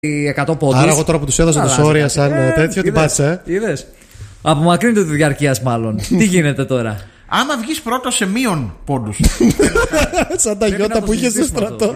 100 πόντους. Άρα, εγώ τώρα που τους έδωσα το όρια σαν τέτοιο, την πάτησα. Είδες. Απομακρύνεται τη διαρκείας, μάλλον. Τι γίνεται τώρα. Άμα βγεις πρώτο σε μείον πόντους. Σαν τα γιώτα που είχε στο στρατό.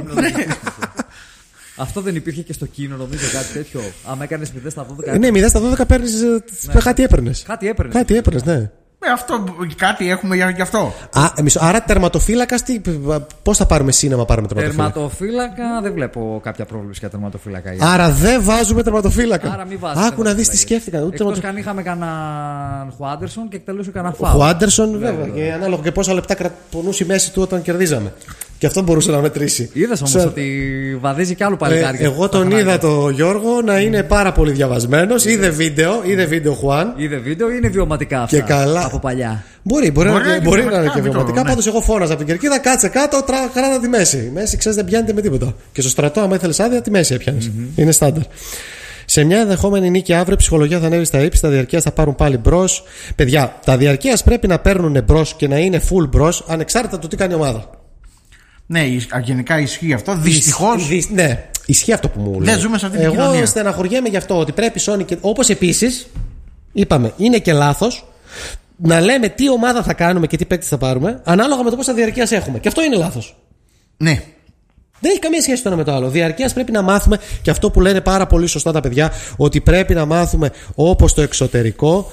Αυτό δεν υπήρχε και στο Kino, νομίζω, κάτι τέτοιο. Άμα έκανες 0 στα 12. Ναι, 0 στα 12 παίρνεις. Κάτι έπαιρνες. Κάτι έπαιρνες, ναι. Αυτό, κάτι έχουμε γι' αυτό. Άρα τερματοφύλακας, πώς θα πάρουμε σύννεμα, πάρουμε τερματοφύλακα. Τερματοφύλακα, δεν βλέπω κάποια πρόβληση για τερματοφύλακα. Άρα δεν βάζουμε τερματοφύλακα. Άρα μην βάζουμε. Άκου να δεις τι σκέφτηκαν. Εκτός καν είχαμε κανέναν Χουάντερσον και εκτελούσε κανένα φάουλ. Ο Χουάντερσον, βέβαια. Και ανάλογα και πόσα λεπτά πονούσε η μέση του όταν κερδίζαμε. Και αυτό μπορούσε να μετρήσει. Είδες όμως ότι βαδίζει κι άλλο παλικάρι. Εγώ τον είδα τον Γιώργο να είναι πάρα πολύ διαβασμένος. Είδε βίντεο Χουάν. Είδε βίντεο ή είναι βιωματικά αυτά. Και καλά. Από παλιά. Μπορεί να είναι και βιωματικά. Πάντως εγώ φώναζα από την κερκίδα, κάτσε κάτω, κράτα τη μέση. Η μέση, ξέρεις, δεν πιάνεται με τίποτα. Και στο στρατό, άμα ήθελες άδεια, τη μέση έπιανες. Είναι στάνταρ. Σε μια ενδεχόμενη νίκη αύριο, η ψυχολογία θα ανέβει στα ύψη, τα διαρκείας θα πάρουν πάλι μπρος. Παιδιά, τα διαρκείας πρέπει να παίρνουν μπρος και να είναι full μπρος, ανεξάρτητα του τι κάνει η ομάδα. Ναι, γενικά ισχύει αυτό. Δυστυχώς. Ναι, ισχύει αυτό που μου λέει. Δεν ζούμε σε αυτή την κοινωνία. Εγώ στεναχωριέμαι γι' αυτό ότι πρέπει Sony και. Όπως επίσης, είπαμε, είναι και λάθος να λέμε τι ομάδα θα κάνουμε και τι παίκτες θα πάρουμε ανάλογα με το πόσα διαρκείας έχουμε. Και αυτό είναι λάθος. Ναι. Δεν έχει καμία σχέση το ένα με το άλλο. Διαρκείας πρέπει να μάθουμε, και αυτό που λένε πάρα πολύ σωστά τα παιδιά, ότι πρέπει να μάθουμε όπως το εξωτερικό,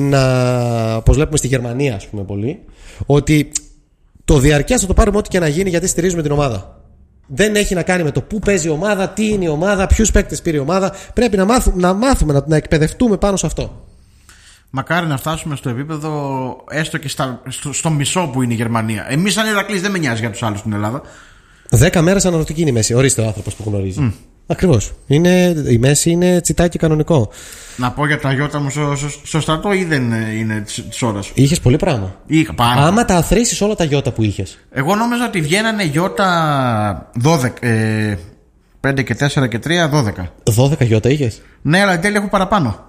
όπως βλέπουμε στη Γερμανία, ας πούμε, πολύ, ότι το διαρκείας θα το πάρουμε ό,τι και να γίνει γιατί στηρίζουμε την ομάδα. Δεν έχει να κάνει με το πού παίζει η ομάδα, τι είναι η ομάδα, ποιους παίκτες πήρε η ομάδα. Πρέπει να μάθουμε, να εκπαιδευτούμε πάνω σε αυτό. Μακάρι να φτάσουμε στο επίπεδο έστω και στο μισό που είναι η Γερμανία. Εμείς, σαν Ηρακλής, δεν με νοιάζει για τους άλλους στην Ελλάδα. 10 μέρες αναρωτική είναι η μέση. Ορίστε ο άνθρωπος που γνωρίζει. Ακριβώς. Η μέση είναι τσιτάκι κανονικό. Να πω για τα γιώτα μου στο στρατό ή δεν είναι της ώρας? Είχες πολύ πράγμα. Είχα πάρα. Άμα τα αθροίσεις όλα τα γιώτα που είχες. Εγώ νόμιζα ότι βγαίνανε γιώτα 12. 5 και 4 και 3, 12. 12 γιώτα είχες? Ναι, αλλά εν τέλει έχω παραπάνω.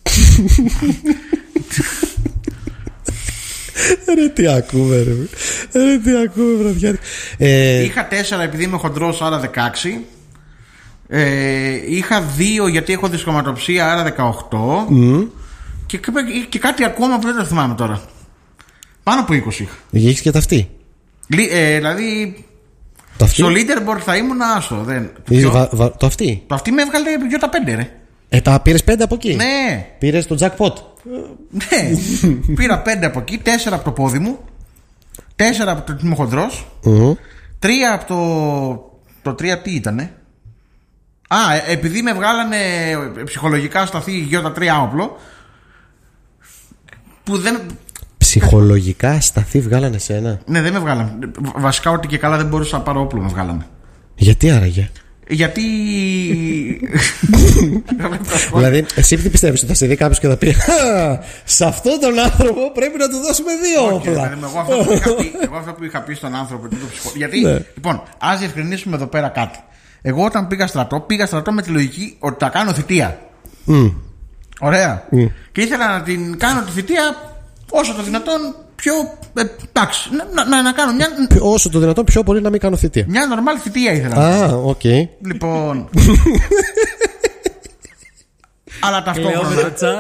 Ρε τι ακούμε, βραδιάρι. Είχα 4 επειδή είμαι χοντρός, άρα 16. Είχα 2 γιατί έχω δισκοματοψία, άρα 18. Και κάτι ακόμα που δεν το θυμάμαι τώρα. Πάνω από 20 είχα. Είχες και ταυτή. Δηλαδή στο leaderboard θα ήμουν άστο. Το αυτή. Το αυτή με έβγαλε για τα 5, ρε. Τα πήρες 5 από εκεί? Ναι. Πήρες το jackpot? Ναι. Πήρα 5 από εκεί, 4 από το πόδι μου, 4 από το τιμοχοντρός, 3 από το 3 τι ήτανε? Επειδή με βγάλανε ψυχολογικά σταθή γιώτα 3 όπλο που δεν... Ψυχολογικά σταθή βγάλανε σένα? Ναι, δεν με βγάλανε. Βασικά ότι και καλά δεν μπορούσα να πάρω όπλο με βγάλανε. Γιατί άραγε? Γιατί. Δηλαδή, εσύ τι πιστεύεις, ότι θα σε δει κάποιος και θα πει σε αυτόν τον άνθρωπο πρέπει να του δώσουμε 2 όπλα? Εγώ αυτό που είχα πει στον άνθρωπο. Γιατί, λοιπόν, ας διευκρινίσουμε εδώ πέρα κάτι. Εγώ όταν πήγα στρατό με τη λογική ότι θα κάνω θητεία. Ωραία. Και ήθελα να την κάνω τη θητεία όσο το δυνατόν πιο. Εντάξει, να κάνω μια. Όσο το δυνατόν πιο πολύ να μην κάνω θητεία. Μια νορμάλ θητεία ήθελα. Οκ. Λοιπόν. Αλλά ταυτόχρονα.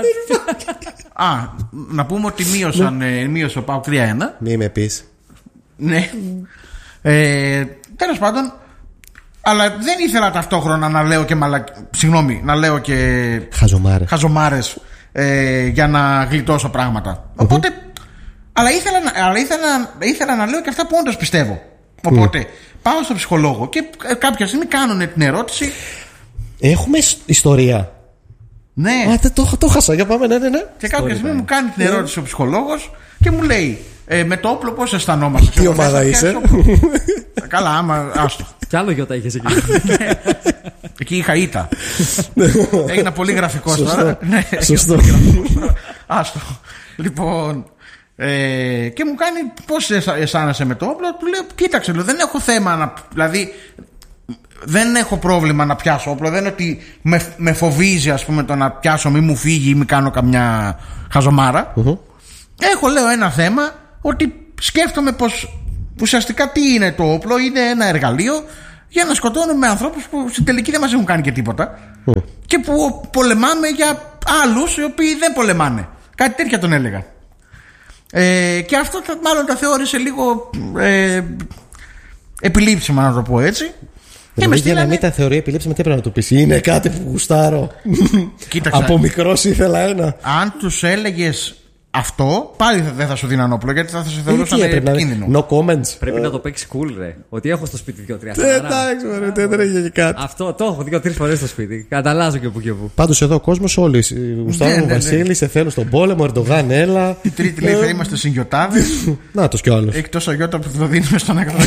Να πούμε ότι μείωσε ο ΠΑΟΚ 3-1. Μη με πεις. Ναι. Τέλος πάντων. Αλλά δεν ήθελα ταυτόχρονα να λέω και να λέω και χαζομάρες για να γλιτώσω πράγματα. Οπότε. Αλλά ήθελα να λέω και αυτά που όντως πιστεύω. Οπότε πάω στο ψυχολόγο και κάποια στιγμή κάνουν την ερώτηση. Έχουμε ιστορία. Ναι. Το χάσα, για πάμε, ναι. Και κάποια στιγμή μου κάνει την ερώτηση ο ψυχολόγος και μου λέει με το όπλο πώς αισθανόμαστε? Τι ομάδα είσαι? Καλά, άμα άστο. Κι άλλο γιώτα είχες εκεί. Εκεί είχα ήττα. Έγινα πολύ γραφικός τώρα. Σωστό. Άστο. Λοιπόν, και μου κάνει πώς αισθάνεσαι με το όπλο? Του λέω κοίταξε, δεν έχω θέμα δηλαδή δεν έχω πρόβλημα να πιάσω όπλο. Δεν είναι ότι με φοβίζει, ας πούμε, το να πιάσω, μη μου φύγει ή μη κάνω καμιά χαζομάρα. Έχω, λέω, ένα θέμα ότι σκέφτομαι πως ουσιαστικά τι είναι το όπλο? Είναι ένα εργαλείο για να σκοτώνουμε ανθρώπους που στην τελική δεν μας έχουν κάνει και τίποτα και που πολεμάμε για άλλους οι οποίοι δεν πολεμάνε. Κάτι τέτοια τον έλεγα. Και αυτό μάλλον τα θεώρησε λίγο επιλήψιμα, να το πω έτσι. Για να μην τα θεωρεί επιλήψιμα, τι πρέπει να του πεις? Είναι κάτι που γουστάρω. Κοίταξε, από μικρός ήθελα ένα. Αν τους έλεγες αυτό, πάλι δεν θα σου δίναν όπλο, γιατί θα σε θεωρούσαν επικίνδυνο. No comments. Πρέπει να το παίξει cool, ρε. Ότι έχω στο σπίτι 2-3 Εντάξει, δεν τρέχει και κάτι. Αυτό το έχω 2-3 φορές στο σπίτι. Καταλάζω και που και που. Πάντως εδώ ο κόσμος όλοι. Γουστάρω, Βασίλη, σε θέλω στον πόλεμο, Ερντογάν, έλα. Η τρίτη λέει θα είμαστε συγκιωτάδες. Να το κι άλλο. Έχει τόσο γιώτα που το δίνουμε στον άκρη.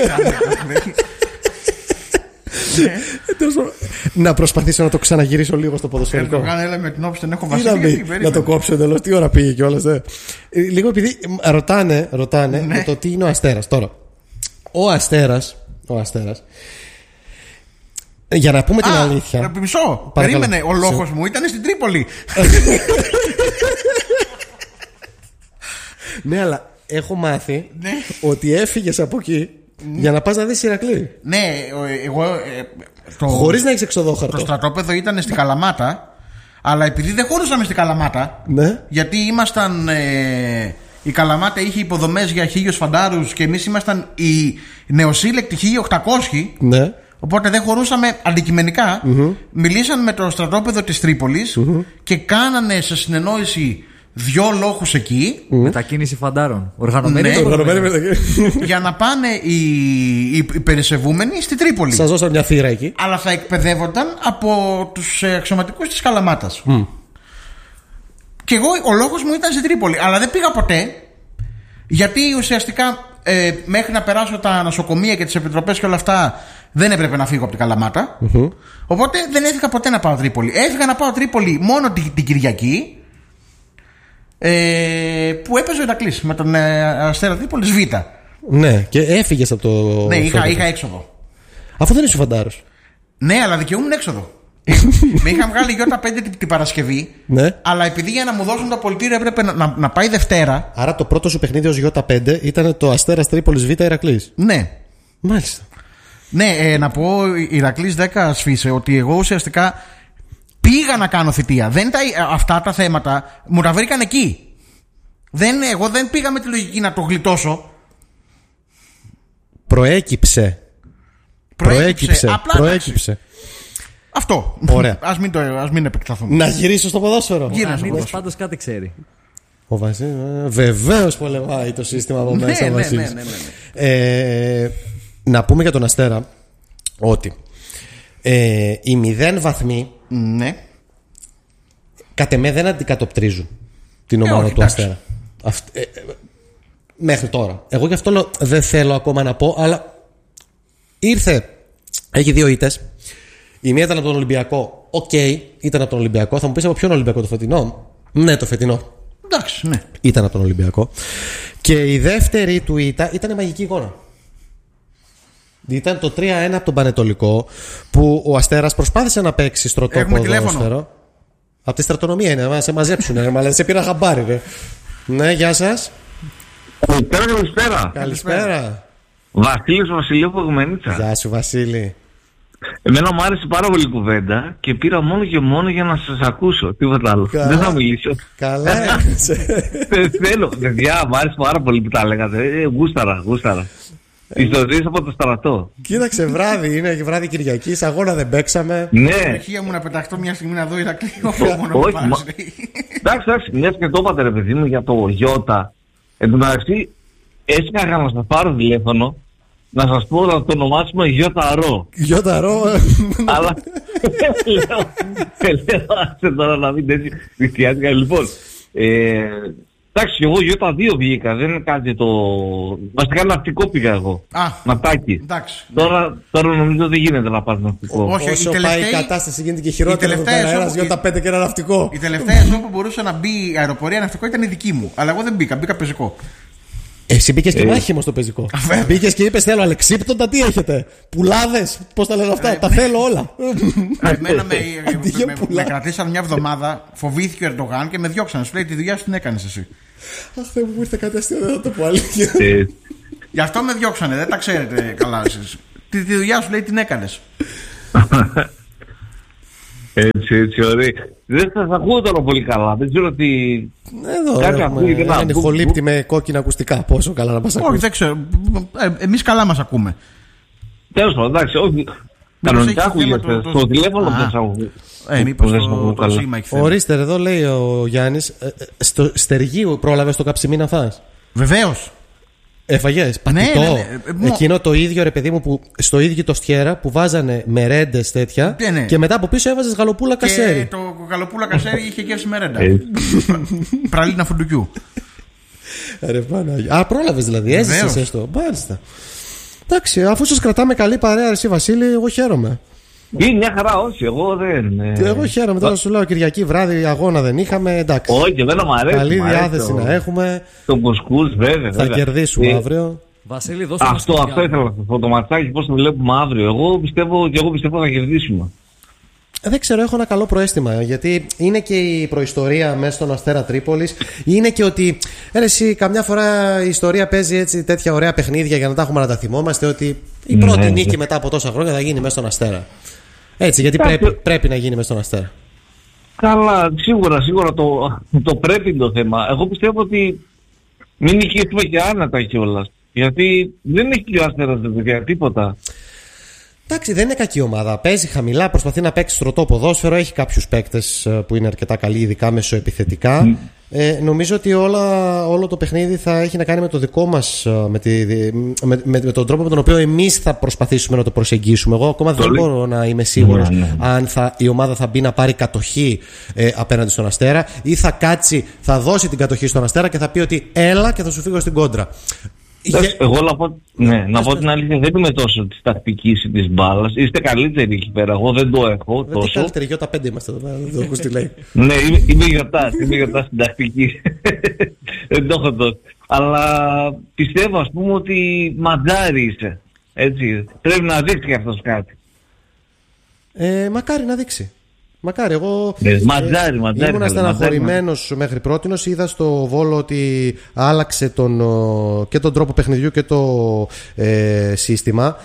Να προσπαθήσω να το ξαναγυρίσω λίγο στο ποδοσφαιρικό. Ερντογάν, έλα με την όψη, δεν έχω Βασίλη. Να το κόψω εντελώς. Τι ώρα πήγε κιόλας. Λίγο επειδή ρωτάνε για το τι είναι ο Αστέρας. Τώρα, ο Αστέρας, για να πούμε την αλήθεια. Μισό. Περίμενε, ο λόγος μου ήταν στην Τρίπολη. Ναι, αλλά έχω μάθει ότι έφυγες από εκεί για να πας να δεις Ηρακλή. Ναι, εγώ. Χωρίς να έχεις εξοδόχαρτο. Το στρατόπεδο ήταν στην Καλαμάτα, αλλά επειδή δεν χωρούσαμε στην Καλαμάτα, γιατί ήμασταν. Η Καλαμάτα είχε υποδομές για 1.000 φαντάρους και εμείς ήμασταν οι νεοσύλλεκτοι 1.800. Ναι. Οπότε δεν χωρούσαμε αντικειμενικά. Μιλήσαν με το στρατόπεδο της Τρίπολης και κάνανε σε συνεννόηση 2 λόχους εκεί. Μετακίνηση φαντάρων. Οργανωμένη. Για να πάνε οι περισεβούμενοι στη Τρίπολη. Σας δώσαν μια θύρα εκεί. Αλλά θα εκπαιδεύονταν από τους αξιωματικούς της Καλαμάτας. Και εγώ ο λόγος μου ήταν στη Τρίπολη. Αλλά δεν πήγα ποτέ. Γιατί ουσιαστικά μέχρι να περάσω τα νοσοκομεία και τις επιτροπές και όλα αυτά δεν έπρεπε να φύγω από την Καλαμάτα. Οπότε δεν έφυγα ποτέ να πάω Τρίπολη. Έφυγα να πάω Τρίπολη μόνο την Κυριακή, που έπαιζε ο Ηρακλής με τον Αστέρα Τρίπολης Β. Ναι, και έφυγες από το. Ναι, είχα έξοδο. Αφού δεν είσαι φαντάρος. Ναι, αλλά δικαιούμουν έξοδο. Με είχαν βγάλει Ι5 την Παρασκευή. Ναι. Αλλά επειδή για να μου δώσουν το πολιτήριο έπρεπε να πάει Δευτέρα. Άρα το πρώτο σου παιχνίδι ως Ι5 ήταν το Αστέρας Τρίπολης Β Ηρακλής. Ναι. Μάλιστα. Ναι, να πω Ηρακλής 10 σφίσε ότι εγώ ουσιαστικά πήγα να κάνω θητεία. Αυτά τα θέματα μου τα βρήκαν εκεί. Εγώ δεν πήγα με τη λογική να το γλιτώσω. Προέκυψε. Αυτό. Ωραία. Ας μην επεκταθούμε. Να γυρίσω στο ποδόσφαιρο. Ανίδης πάντως κάτι ξέρει. Ο Βασίλης βεβαίως πολεμάει το σύστημα από μέσα. Ναι. Να πούμε για τον Αστέρα ότι οι 0 βαθμοί κατ' εμέ δεν αντικατοπτρίζουν την ομάδα του Αστέρα. Μέχρι τώρα. Εγώ γι' αυτό λέω, δεν θέλω ακόμα να πω, αλλά έχει 2 ήττες. Η μία ήταν από τον Ολυμπιακό. Ήταν από τον Ολυμπιακό. Θα μου πεις από ποιον Ολυμπιακό, το φετινό? Ναι, το φετινό. Εντάξει, ναι. Ήταν από τον Ολυμπιακό. Και η δεύτερη του ήττα ήταν η μαγική εικόνα. Ήταν το 3-1 από τον Πανετολικό, που ο Αστέρας προσπάθησε να παίξει στρωτό ποδόσφαιρο. Από τη στρατονομία είναι, να σε μαζέψουνε, αλλά σε πήρα χαμπάρι, ρε. Ναι, γεια σας. Καλησπέρα. Βασίλης Βασιλείου από Γουμενίτσα. Γεια σου, Βασίλη. Εμένα μου άρεσε πάρα πολύ η κουβέντα και πήρα μόνο και μόνο για να σας ακούσω. Τίποτα άλλο. Δεν θα μιλήσω. Καλά. Θέλω. Παιδιά, μου άρεσε πάρα πολύ που τα λέγατε. Γούσταρα. Ιστορίες από το στρατό. Κοίταξε, βράδυ είναι, βράδυ Κυριακής, αγώνα δεν παίξαμε. Ναι. Αρχεία μου να πεταχτώ μια στιγμή να δω Ηρακλή. Όχι. Εντάξει, μια και το είπατε, ρε παιδί μου, για το Γιώτα. Εν τω μεταξύ, έσχαγα να σας πάρω τηλέφωνο να σας πω να το ονομάσουμε Γιώταρο. Γιώταρο. Αλλά λέω, άσε τώρα να μην έτσι χριστιανικά. Λοιπόν, εντάξει, εγώ Ι2 βγήκα, δεν είναι κάτι το. Βασικά ναυτικό πήγα εγώ. Ναυτάκι. Τώρα νομίζω δεν γίνεται να πας ναυτικό. Όχι, όσο πάει η κατάσταση γίνεται και χειρότερα. Ένας Ι5 και ένα ναυτικό. Η τελευταία ζώνη που μπορούσε να μπει η αεροπορία ναυτικό ήταν η δική μου. Αλλά εγώ δεν μπήκα πεζικό. Εσύ μπήκες και μάχημο στο πεζικό. Μπήκες και είπες θέλω αλεξίπτοντα, τι έχετε? Πουλάδες, πώς τα λένε αυτά? Τα θέλω όλα. Εμένα με κρατήσαν μια εβδομάδα, φοβήθηκε ο Ερντογάν και με διώξανε. Σου λέει τη δουλειά σου την έκανες εσύ. Αχ, δεν μου ήρθε κάτι αστείο, δεν θα το πω αλήθεια. Γι' αυτό με διώξανε, δεν τα ξέρετε καλά εσείς. Τη δουλειά σου λέει την έκανες. Έτσι, ωραία. Δεν σας ακούω τώρα πολύ καλά. Δεν ξέρω τι. Εδώ έναν ηχολήπτη με κόκκινα ακουστικά. Πόσο καλά να μας ακούει. Όχι, δεν ξέρω. Εμείς καλά μας ακούμε. Τέλος πάντων, εντάξει, όχι. Κανονικά ακούγεται. Στο τηλέφωνο δεν σας ακούω. Μήπως το σήμα έχει θέμα. Ορίστε, εδώ λέει ο Γιάννης, στο Στεργίου πρόλαβες το καψιμί να φας? Βεβαίως. Έφαγες πατητό? Ναι. Εκείνο το ίδιο, ρε παιδί μου, που στο ίδιο το στιέρα που βάζανε μερέντες τέτοια, ναι. Και μετά από πίσω έβαζες γαλοπούλα κασέρι. Και το γαλοπούλα κασέρι είχε γεύση μερέντα. Πραλίνα φουντουκιού. Ρε Παναγία. Α, πρόλαβες δηλαδή, έζησες έστω. Μάλιστα. Εντάξει, αφού σας κρατάμε καλή παρέα, εσύ Βασίλη, εγώ χαίρομαι. Είναι μια χαρά, όχι, εγώ δεν. Εγώ χαίρομαι, τώρα σου λέω Κυριακή βράδυ αγώνα δεν είχαμε, εντάξει. Όχι, δεν μου αρέσει. Καλή διάθεση να έχουμε. Το κουσκούς, βέβαια. Θα κερδίσουμε αύριο. Βασίλη, δώσε αυτό ήθελα να σας πω. Το ματσάκι, πώς το βλέπουμε αύριο. Εγώ πιστεύω θα κερδίσουμε. Δεν ξέρω, έχω ένα καλό προαίσθημα. Γιατί είναι και η προϊστορία μέσα στον Αστέρα Τρίπολης. Είναι και ότι εσύ, καμιά φορά η ιστορία παίζει έτσι τέτοια ωραία παιχνίδια για να τα έχουμε να τα θυμόμαστε. Ότι η πρώτη νίκη μετά από τόσα χρόνια θα γίνει μέσα στον Αστέρα. Έτσι, γιατί πρέπει να γίνει μέσα στον Αστέρα. Καλά, σίγουρα το πρέπει το θέμα. Εγώ πιστεύω ότι μην νικήσουμε και άνετα κιόλας. Γιατί δεν έχει και ο Αστέρας τίποτα. Εντάξει, δεν είναι κακή ομάδα. Παίζει χαμηλά, προσπαθεί να παίξει στρωτό ποδόσφαιρο. Έχει κάποιους παίκτες που είναι αρκετά καλοί, ειδικά μεσοεπιθετικά. Νομίζω ότι όλο το παιχνίδι θα έχει να κάνει με το δικό μας, με τον τρόπο με τον οποίο εμείς θα προσπαθήσουμε να το προσεγγίσουμε. Εγώ ακόμα δεν μπορώ να είμαι σίγουρος αν η ομάδα θα μπει να πάρει κατοχή απέναντι στον Αστέρα ή θα κάτσει, θα δώσει την κατοχή στον Αστέρα και θα πει ότι έλα και θα σου φύγω στην κόντρα. Εγώ να πω την αλήθεια, δεν είμαι τόσο τη τακτική ή τη μπάλα. Είστε καλύτεροι εκεί πέρα. Εγώ δεν το έχω τόσο. Δεν καλύτεροι, γιώτα 5 είμαστε εδώ πέρα. Δεν το έχω τι λέει. Ναι, είμαι γιωτά στην τακτική. Δεν το έχω τόσο. Αλλά πιστεύω, ας πούμε, ότι μαντζάρι είσαι. Έτσι. Πρέπει να δείξει και αυτός κάτι. Μακάρι να δείξει. Μακάρι, εγώ ήμουν στεναχωρημένος μέχρι πρότινος. Είδα στο Βόλο ότι άλλαξε και τον τρόπο παιχνιδιού και το σύστημα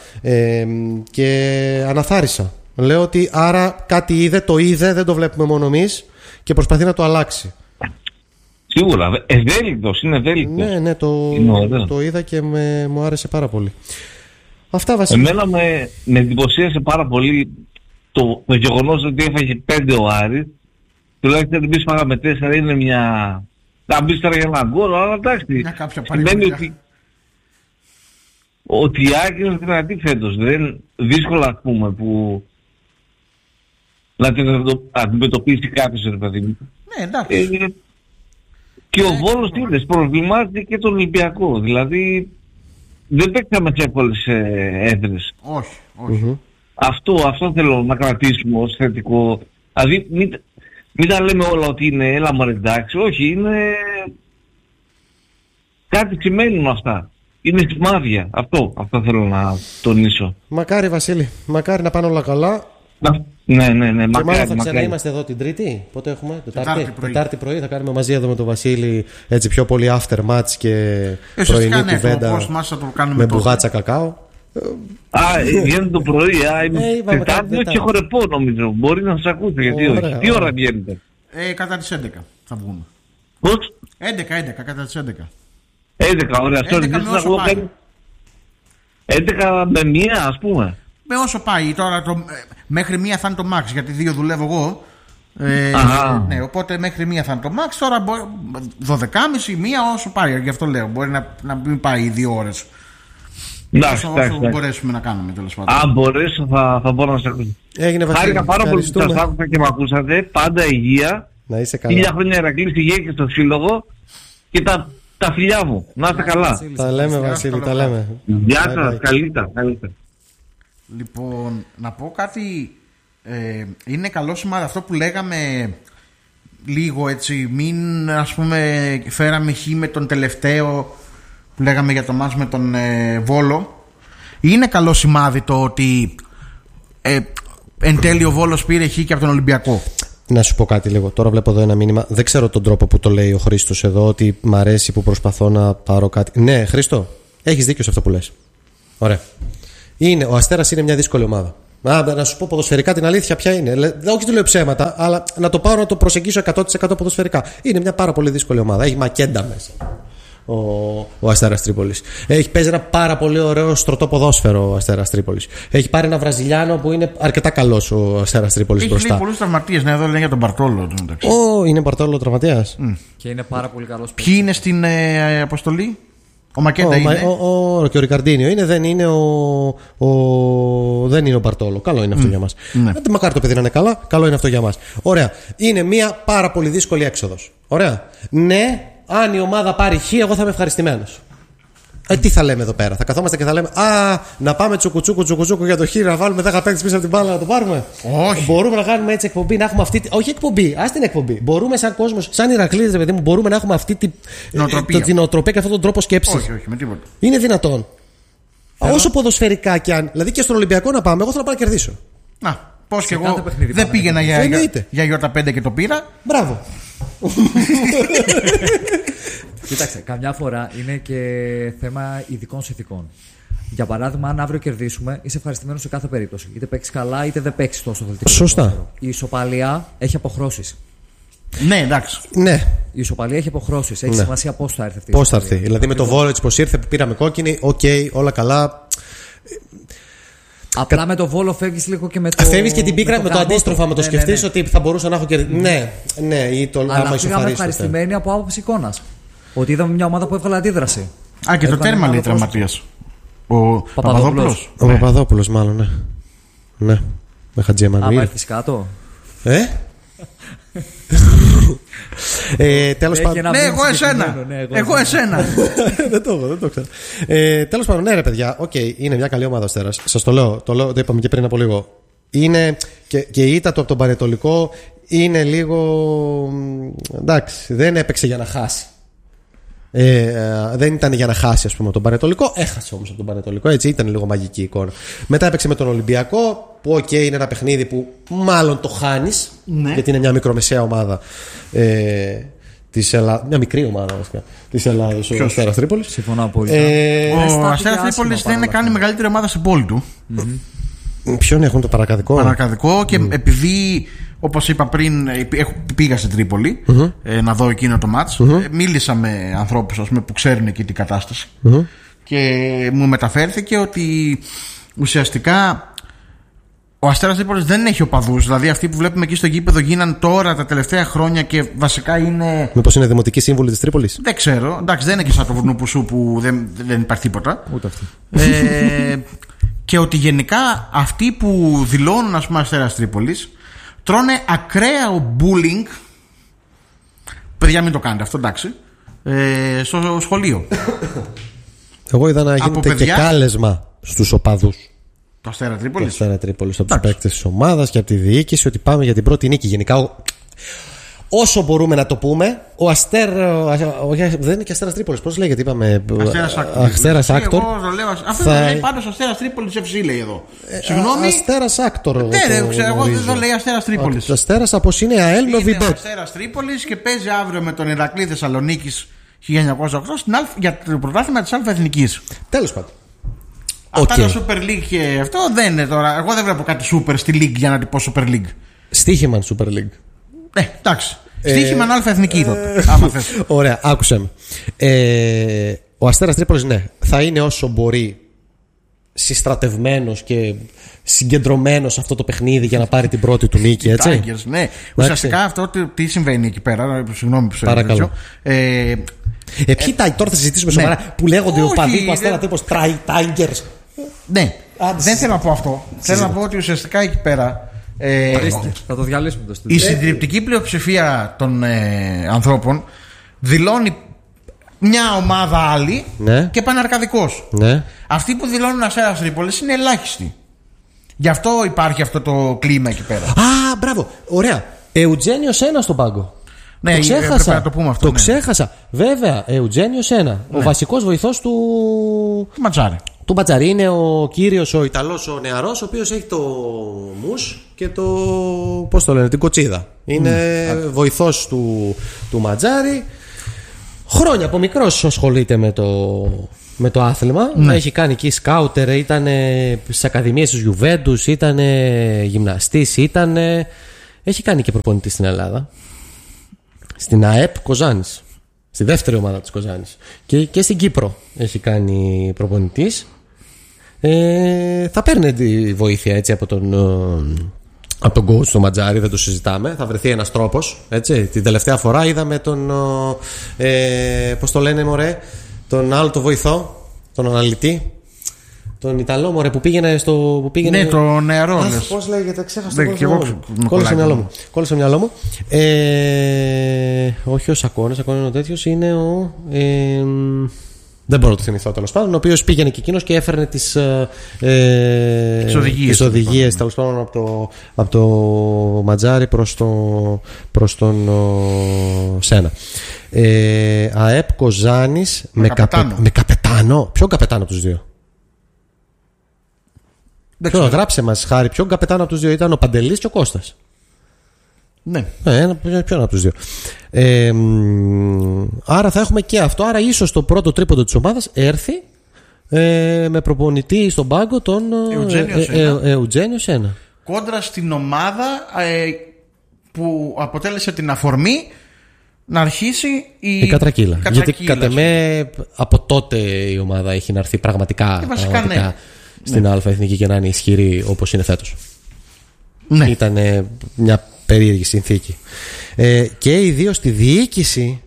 και αναθάρισα. Λέω ότι άρα κάτι δεν το βλέπουμε μόνο εμείς και προσπαθεί να το αλλάξει. Σίγουρα, ευέλικτος. Ναι, το είδα και μου άρεσε πάρα πολύ. Αυτά βασικά. Εμένα με εντυπωσίασε πάρα πολύ το γεγονός ότι έφαγε 5 ο Άρης. Τουλάχιστον δεν πεις με 4 είναι μια. Να μπεις τώρα για ένα γκολ, αλλά εντάξει. Σημαίνει ότι η Άκη είναι δυνατή φέτος. Δεν δύσκολα, ας πούμε, που να την αντιμετωπίσει κάποιος, ρε παιδί μου. Ναι, εντάξει. Και ο Βόλος τι είδες, προβλημάτισε και τον Ολυμπιακό. Δηλαδή δεν παίξαμε σε εύκολες έδρες. Όχι. Αυτό θέλω να κρατήσουμε ως θετικό. Δηλαδή μην τα λέμε όλα ότι είναι έλα μωρέ εντάξει. Όχι, είναι κάτι σημαίνουν αυτά. Είναι σημάδια. Αυτό θέλω να τονίσω. Μακάρι Βασίλη, μακάρι να πάνε όλα καλά. Ναι, και μάλλον θα ξαναείμαστε εδώ την Τρίτη. Πότε έχουμε? Τετάρτη πρωί. Θα κάνουμε μαζί εδώ με τον Βασίλη έτσι πιο πολύ after match και πρωινή κουβέντα με μπουγάτσα κακάο. Βγαίνετε το πρωί, Τετάρτη όχι έχω ρεπό νομίζω. Μπορεί να σας ακούσετε γιατί όχι. Τι ώρα βγαίνετε? Κατά τις 11 θα βγούμε. Πώς? 11 κατά τις 11. 11 ωραία. 11 με 1 ας πούμε. Με όσο πάει τώρα μέχρι 1 θα είναι το max γιατί 2 δουλεύω εγώ. Ναι, οπότε μέχρι 1 θα είναι το max. Τώρα 12.30 1 όσο πάει. Γι' αυτό λέω. Μπορεί να μην πάει 2 ώρες. Όσο μπορέσουμε να κάνουμε τέλος πάντων. Αν μπορέσω θα μπορώ να σας ακούσω. Χάρηκα πάρα πολύ που σας άκουσα και με ακούσατε. Πάντα υγεία. Να είσαι καλά. 1000 χρόνια Ηρακλής, υγεία και στο σύλλογο. Και τα φιλιά μου. Να είστε καλά. Τα λέμε Βασίλη, τα λέμε. Γεια σας, καλύτερα. Λοιπόν, να πω κάτι. Είναι καλό σημάδι αυτό που λέγαμε λίγο έτσι. Μην ας πούμε φέραμε χ με τον τελευταίο που λέγαμε για το μάτς με τον Βόλο. Είναι καλό σημάδι το ότι εν τέλει ο Βόλος πήρε χ και από τον Ολυμπιακό. Να σου πω κάτι λίγο. Τώρα βλέπω εδώ ένα μήνυμα. Δεν ξέρω τον τρόπο που το λέει ο Χρήστος εδώ, ότι μ' αρέσει που προσπαθώ να πάρω κάτι. Ναι, Χρήστο, έχεις δίκιο σε αυτό που λες. Ωραία. Ο Αστέρας είναι μια δύσκολη ομάδα. Να σου πω ποδοσφαιρικά την αλήθεια ποια είναι. Όχι του λέω ψέματα, αλλά να το πάρω να το προσεγγίσω 100% ποδοσφαιρικά. Είναι μια πάρα πολύ δύσκολη ομάδα. Έχει Μακέντα μέσα. Ο Αστέρας Τρίπολης. Παίζει ένα πάρα πολύ ωραίο στρωτό ποδόσφαιρο ο Αστέρας Τρίπολης. Έχει πάρει ένα Βραζιλιάνο που είναι αρκετά καλός ο Αστέρας Τρίπολης μπροστά. Έχει πολλούς τραυματίες. Ναι, εδώ λένε για τον Μπαρτόλο. Είναι Μπαρτόλο τραυματίας. Και είναι πάρα πολύ καλός. Ποιοι είναι στην αποστολή? Ο Μακέντα είναι. Και ο Ρικαρντίνιο είναι, δεν είναι δεν είναι ο Μπαρτόλο. Καλό είναι αυτό για μας. Μακάρι το παιδί να είναι καλά, καλό είναι αυτό για μας. Ωραία. Είναι μια πάρα πολύ δύσκολη έξοδος. Ωραία. Ναι, αν η ομάδα πάρει χ, εγώ θα είμαι ευχαριστημένος. Τι θα λέμε εδώ πέρα? Θα καθόμαστε και θα λέμε να πάμε τσουκουτσούκου για το χ, να βάλουμε 10 παίκτες πίσω από την μπάλα να το πάρουμε? Όχι. Μπορούμε να κάνουμε έτσι εκπομπή, να έχουμε αυτή. Όχι εκπομπή, ας την εκπομπή. Μπορούμε σαν κόσμος, σαν Ηρακλήδες, παιδί μου, μπορούμε να έχουμε αυτή την νοοτροπία και αυτόν τον τρόπο σκέψης. Όχι, με τίποτα. Είναι δυνατόν? Όσο ποδοσφαιρικά κι αν. Δηλαδή και στον Ολυμπιακό να πάμε, εγώ θέλω να πάω να κερδίσω. Πώς και εγώ δεν πήγαινα για Ι5 και το πήρα. Μπράβο. Κοίταξε, καμιά φορά είναι και θέμα ειδικών συνθηκών. Για παράδειγμα, αν αύριο κερδίσουμε, είσαι ευχαριστημένος σε κάθε περίπτωση. Είτε παίξεις καλά, είτε δεν παίξεις τόσο θετικό. Σωστά. Η ισοπαλία έχει αποχρώσεις. Ναι, εντάξει. Ναι. Η ισοπαλία έχει αποχρώσεις. Έχει σημασία πώς θα έρθει αυτή. Πώς θα έρθει. Δηλαδή με το Βόλο πώς ήρθε, πήραμε κόκκινη, οκ, όλα καλά. Απλά με το Βόλο φεύγεις λίγο και με το. Φεύγεις και την πίκρα με το αντίστροφα, με το σκεφτείς ότι θα μπορούσα να έχω κερδίσει. Ναι, ή το άμα πήγαμε ευχαριστημένοι από άποψη εικόνας. Ότι είδαμε μια ομάδα που έβγαλε αντίδραση. Και το τέρμα λέει τραυματίας. Ο Παπαδόπουλος. Ο Παπαδόπουλος, μάλλον, ναι. Με Χατζιεμανουήλ. Άμα έρθεις κάτω. Τέλος πάντων. Ναι, εγώ εσένα. Δεν το ξέρω. Τέλος πάντων, ναι, ρε παιδιά, είναι μια καλή ομάδα ο Αστέρας. Σας το λέω, το είπαμε και πριν από λίγο. Είναι και η ήττα του από τον Πανετολικό είναι λίγο. Εντάξει, δεν έπαιξε για να χάσει. Δεν ήταν για να χάσει, ας πούμε, τον Πανετολικό. Έχασε όμως από τον Πανετολικό, έτσι ήταν λίγο μαγική εικόνα. Μετά έπαιξε με τον Ολυμπιακό, που είναι ένα παιχνίδι που μάλλον το χάνεις, γιατί είναι μια μικρομεσαία ομάδα της Ελλάδας. Μια μικρή ομάδα βασικά της Ελλάδας, ο Αστέρας Τρίπολης. Συμφωνώ απόλυτα. Ο Αστέρας Τρίπολης δεν είναι καν η μεγαλύτερη ομάδα στην πόλη του. Ποιον έχουν το παρακαδικό και επειδή, όπως είπα πριν, πήγα στην Τρίπολη να δω εκείνο το μάτς. Μίλησα με ανθρώπους, ας πούμε, που ξέρουν εκεί την κατάσταση και μου μεταφέρθηκε ότι ουσιαστικά ο Αστέρας Τρίπολης δεν έχει οπαδούς. Δηλαδή αυτοί που βλέπουμε εκεί στο γήπεδο γίναν τώρα τα τελευταία χρόνια και βασικά είναι. Μήπως είναι δημοτικοί σύμβουλοι της Τρίπολης? Δεν ξέρω. Εντάξει, δεν είναι και σαν το Βουρνουπουσού που δεν υπάρχει τίποτα. Ούτε αυτή. Και ότι γενικά αυτοί που δηλώνουν, ας πούμε, Αστέρας Τρίπολης τρώνε ακραίο bullying. Παιδιά, μην το κάνετε αυτό, εντάξει. Στο σχολείο. Εγώ είδα να γίνεται και κάλεσμα στους οπαδούς. Το Αστέρα Τρίπολης. Το Αστέρα Τρίπολης από τους παίκτες της ομάδας και από τη διοίκηση ότι πάμε για την πρώτη νίκη. Γενικά, όσο μπορούμε να το πούμε, ο δεν είναι και Αστέρας Τρίπολης. Πώς λέγεται, είπαμε. Αστέρας Άκτορ. Αυτό δεν λέει πάντως Αστέρας Τρίπολης FC, λέει εδώ. Συγγνώμη. Αστέρας Άκτορ. Ναι, εγώ δεν το λέει Αστέρας Τρίπολης. Αστέρας όπως είναι ΑΕΛ Νοβιμπέτ. Είναι Αστέρας Τρίπολης και παίζει αύριο με τον Ηρακλή Θεσσαλονίκης 1908 για το πρωτάθλημα της Αλφα-Εθνικής. Τέλος πάντων. Αυτά τα Super League και αυτό δεν είναι τώρα. Εγώ δεν βλέπω κάτι Super στη League για να την πω Super League. Στοίχημαν Super League. Εντάξει. Στοίχημαν Αλφα-Εθνική τότε. Άμα θες. Ωραία, άκουσε με. Ο Αστέρας Τρίπολης, ναι, θα είναι όσο μπορεί συστρατευμένος και συγκεντρωμένος σε αυτό το παιχνίδι για να πάρει την πρώτη του νίκη, έτσι. Tigers, ναι. Ουσιαστικά αυτό τι συμβαίνει εκεί πέρα. Συγγνώμη που σε παρακαλώ. Ποιοι τώρα θα συζητήσουμε σοβαρά που λέγονται ο παδί του Αστέρα Τρίπολης Tigers. Ναι, δεν θέλω να πω αυτό. Θέλω να πω ότι ουσιαστικά εκεί πέρα θα το διαλύσουμε το στούντιο. Η συντριπτική πλειοψηφία των ανθρώπων δηλώνει μια ομάδα άλλη και παναρκαδικός. Ναι. Αυτοί που δηλώνουν Αστέρας Τρίπολης είναι ελάχιστοι. Γι' αυτό υπάρχει αυτό το κλίμα εκεί πέρα. Α, μπράβο, ωραία. Εουτζένιο Σένα στον πάγκο. Ναι, το ξέχασα. Να το πούμε αυτό. Το ξέχασα. Βέβαια, Εουτζένιο Σένα. Ο βασικός βοηθός του Ματζάρη. Του Μπατζαρή είναι ο κύριος, ο Ιταλός, ο νεαρός, ο οποίος έχει το μους και το. Πώς το λένε, την κοτσίδα. Είναι βοηθός του Ματζάρη. Χρόνια από μικρός ασχολείται με με το άθλημα. Έχει κάνει εκεί σκάουτερ, ήταν στις ακαδημίες της Γιουβέντους, ήταν γυμναστής, έχει κάνει και προπονητή στην Ελλάδα. Στην ΑΕΠ Κοζάνης, στη δεύτερη ομάδα της Κοζάνης. Και στην Κύπρο έχει κάνει προπονητής. Θα παίρνει τη βοήθεια έτσι από τον coach του Ματζάρη, δεν το συζητάμε. Θα βρεθεί ένας τρόπος. Έτσι. Την τελευταία φορά είδαμε τον. Πώς το λένε, μωρέ, τον άλλο το βοηθό, τον αναλυτή. Τον Ιταλό, μωρέ, που πήγαινε στο. Ναι, το νεαρό. Πώς λέγεται, ξέχασα το όνομα. Κόλλησε μυαλό μου. Όχι ο Σακώνης, είναι ο τέτοιος, είναι ο. Δεν μπορώ να το θυμηθώ, τέλος πάντων. Ο οποίος πήγαινε και εκείνος και έφερνε τις οδηγίες τέλος πάντων από το Ματζάρι προς τον Σένα. ΑΕΠ Κοζάνης με καπετάνο. Ποιον καπετάνο από τους δύο? Γράψε μας, Χάρη, ποιον καπετάνο από τους δύο ήταν? Ο Παντελής και ο Κώστας. Ναι. Ποιον από τους δύο? Άρα θα έχουμε και αυτό. Άρα ίσως το πρώτο τρίποντο της ομάδας έρθει με προπονητή στον πάγκο τον Εουτζένιο Σένα. Κόντρα στην ομάδα που αποτέλεσε την αφορμή να αρχίσει η Κατρακύλα. Γιατί κατ' εμέ από τότε η ομάδα έχει να έρθει πραγματικά ναι. Στην Α' Εθνική και να είναι ισχυρή όπως είναι φέτος. Ναι. Ήταν μια περίεργη συνθήκη. Και οι δύο στη διοίκηση.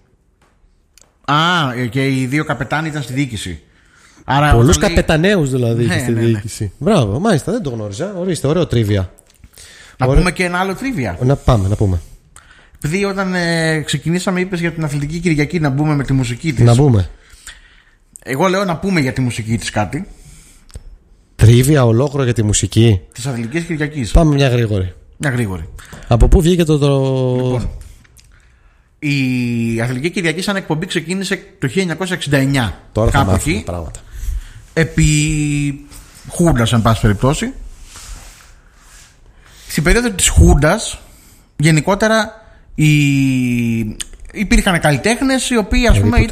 Και οι δύο καπετάνοι ήταν στη διοίκηση. Πολλούς καπεταναίους δηλαδή στη διοίκηση. Μπράβο, μάλιστα, δεν το γνώριζα. Ορίστε, ωραίο τρίβια. Να πούμε και ένα άλλο τρίβια. Να πούμε. Επειδή όταν ξεκινήσαμε είπες για την Αθλητική Κυριακή να μπούμε με τη μουσική της. Να μπούμε. Εγώ λέω να πούμε για τη μουσική της κάτι. Τρίβια ολόκληρο για τη μουσική της Αθλητικής Κυριακής. Πάμε μια γρήγορη. Από πού βγήκε το. Λοιπόν, η Αθλητική Κυριακή σαν εκπομπή ξεκίνησε το 1969. Τώρα θα μάθουμε πράγματα. Επί Χούντας, εν πάση περιπτώσει. Στην περίοδο της Χούντας, γενικότερα υπήρχαν καλλιτέχνες οι οποίοι ας πούμε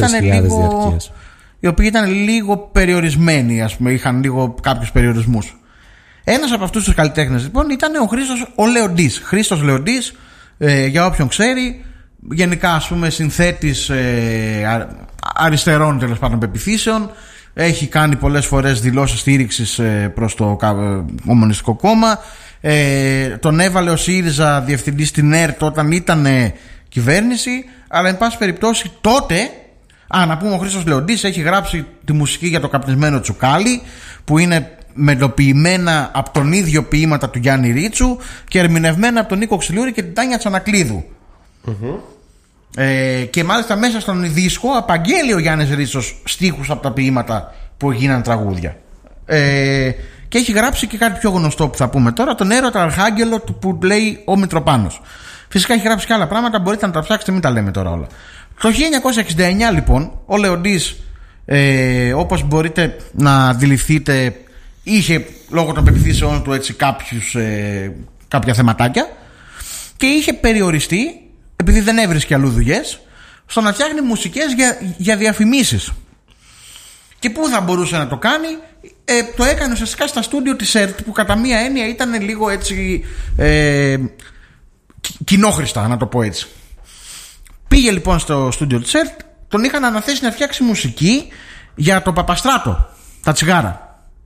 ήταν λίγο περιορισμένοι, ας πούμε, είχαν λίγο κάποιους περιορισμούς. Ένας από αυτούς τους καλλιτέχνες λοιπόν ήταν ο Χρήστος ο Λεοντής. Χρήστος Λεοντής, για όποιον ξέρει, γενικά ας πούμε συνθέτης αριστερών τέλος πάντων πεποιθήσεων. Έχει κάνει πολλές φορές δηλώσεις στήριξης προς το Κομμουνιστικό Κόμμα. Τον έβαλε ο ΣΥΡΙΖΑ διευθυντή στην ΕΡΤ όταν ήταν κυβέρνηση. Αλλά εν πάση περιπτώσει τότε, να πούμε, ο Χρήστος Λεοντής έχει γράψει τη μουσική για το καπνισμένο Τσουκάλι, που είναι μελοποιημένα από τον ίδιο ποίηματα του Γιάννη Ρίτσου και ερμηνευμένα από τον Νίκο Ξυλούρη και την Τάνια Τσανακλείδου. Και μάλιστα μέσα στον δίσκο απαγγέλει ο Γιάννης Ρίτσος στίχους από τα ποίηματα που γίναν τραγούδια. Και έχει γράψει και κάτι πιο γνωστό που θα πούμε τώρα, τον Έρωτα Αρχάγγελο που λέει ο Μητροπάνος. Φυσικά έχει γράψει και άλλα πράγματα, μπορείτε να τα ψάξετε, μην τα λέμε τώρα όλα. Το 1969 λοιπόν ο Λεοντής, όπως μπορείτε να αντιληφθείτε, είχε λόγω των πεποιθήσεών του έτσι κάποια θεματάκια και είχε περιοριστεί, επειδή δεν έβρισκε αλλού δουλειές, στο να φτιάχνει μουσικές για διαφημίσεις. Και πού θα μπορούσε να το κάνει? Το έκανε ουσιαστικά στα στούντιο της ΕΡΤ, που κατά μία έννοια ήταν λίγο έτσι κοινόχρηστα, να το πω έτσι. Πήγε λοιπόν στο στούντιο της ΕΡΤ, τον είχαν αναθέσει να φτιάξει μουσική για το Παπαστράτο, τα τσιγάρα.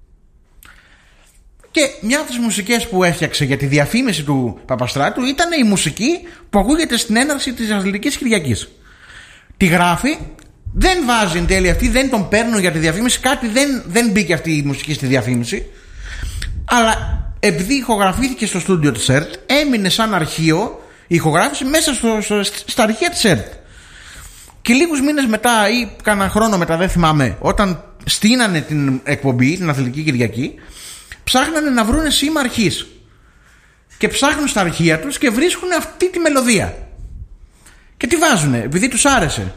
Και μια από τις μουσικές που έφτιαξε για τη διαφήμιση του Παπαστράτου ήταν η μουσική που ακούγεται στην έναρξη της Αθλητικής Κυριακής. Τη γράφει, δεν βάζει εν τέλει αυτή, δεν τον παίρνουν για τη διαφήμιση, κάτι δεν μπήκε αυτή η μουσική στη διαφήμιση, αλλά επειδή ηχογραφήθηκε στο στούντιο της ΕΡΤ, έμεινε σαν αρχείο η ηχογράφηση μέσα στα αρχεία της ΕΡΤ. Και λίγους μήνες μετά ή κάνα χρόνο μετά, δεν θυμάμαι, όταν στείνανε την εκπομπή, την Αθλητική Κυριακή, ψάχνανε να βρούνε σήμα αρχής. Και ψάχνουν στα αρχεία τους και βρίσκουν αυτή τη μελωδία. Και τι βάζουνε, επειδή τους άρεσε.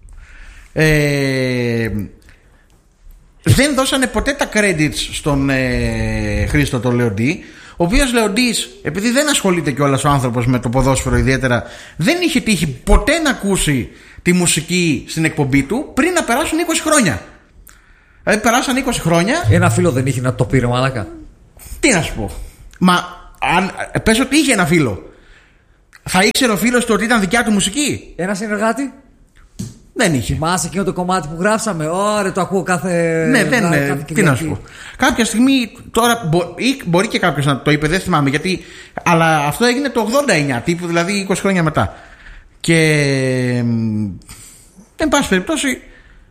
Δεν δώσανε ποτέ τα credits στον Χρήστο τον Λεοντή, ο οποίος Λεοντής, επειδή δεν ασχολείται κιόλας ο άνθρωπος με το ποδόσφαιρο ιδιαίτερα, δεν είχε τύχει ποτέ να ακούσει τη μουσική στην εκπομπή του πριν να περάσουν 20 χρόνια. Δηλαδή περάσαν 20 χρόνια. Ένα φίλο δεν είχε να το πήρε, μαλάκα. Τι να σου πω. Μα αν πες ότι είχε ένα φίλο, θα ήξερε ο φίλος του ότι ήταν δικιά του μουσική? Ένα συνεργάτη. Δεν είχε. Θυμάσαι εκείνο το κομμάτι που γράψαμε? Ωραία, το ακούω κάθε. Ναι, δεν κάθε είναι. Τι να σου πω. Κάποια στιγμή τώρα μπορεί και κάποιος να το είπε, δεν θυμάμαι γιατί. Αλλά αυτό έγινε το 89, τύπου δηλαδή 20 χρόνια μετά. Και. Εν πάση περιπτώσει.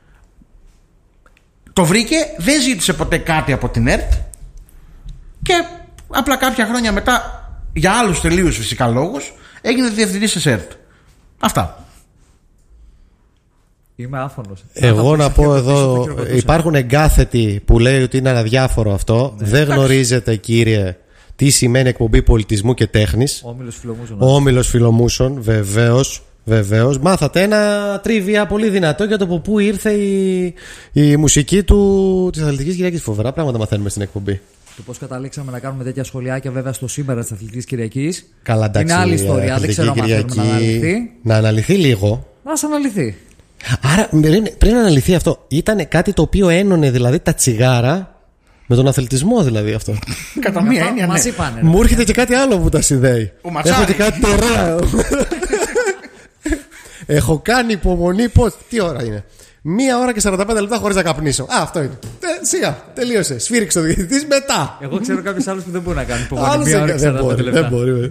Το βρήκε, δεν ζήτησε ποτέ κάτι από την ΕΡΤ. Και απλά κάποια χρόνια μετά, για άλλους τελείους φυσικά λόγους, έγινε διευθυντής της ΕΡΤ. Αυτά. Είμαι άφωνος. Εγώ να πω εδώ, υπάρχουν εγκάθετοι που λέει ότι είναι αδιάφορο αυτό. Ναι. Δεν γνωρίζετε, κύριε, τι σημαίνει εκπομπή πολιτισμού και τέχνης. Όμιλος Φιλομούσων, βεβαίως. Μάθατε ένα τρίβια πολύ δυνατό για το από πού ήρθε η μουσική της Αθλητικής Κυριακής. Φοβερά πράγματα μαθαίνουμε στην εκπομπή. Το πώς καταλήξαμε να κάνουμε τέτοια σχολιάκια βέβαια στο σήμερα της Αθλητικής Κυριακής. Καλά, εντάξει. Είναι άλλη ιστορία. Δεν ξέρω αν θέλουμε να αναλυθεί. Να αναλυθεί λίγο. Ας αναλυθεί. Άρα πριν αναλυθεί αυτό, ήταν κάτι το οποίο ένωνε δηλαδή τα τσιγάρα με τον αθλητισμό, δηλαδή αυτό. Κατά μία έννοια, ναι. Μου έρχεται και κάτι άλλο που τα συνδέει. Έχω και κάτι ωραίο. Έχω κάνει υπομονή. Τι ώρα είναι? 1 ώρα και 45 λεπτά χωρίς να καπνίσω. Αυτό είναι. Σιγά, τελείωσε. Σφύριξε ο διαιτητής μετά. Εγώ ξέρω κάποιους άλλους που δεν μπορούν να κάνουν υπομονή 1 ώρα και 45 λεπτά.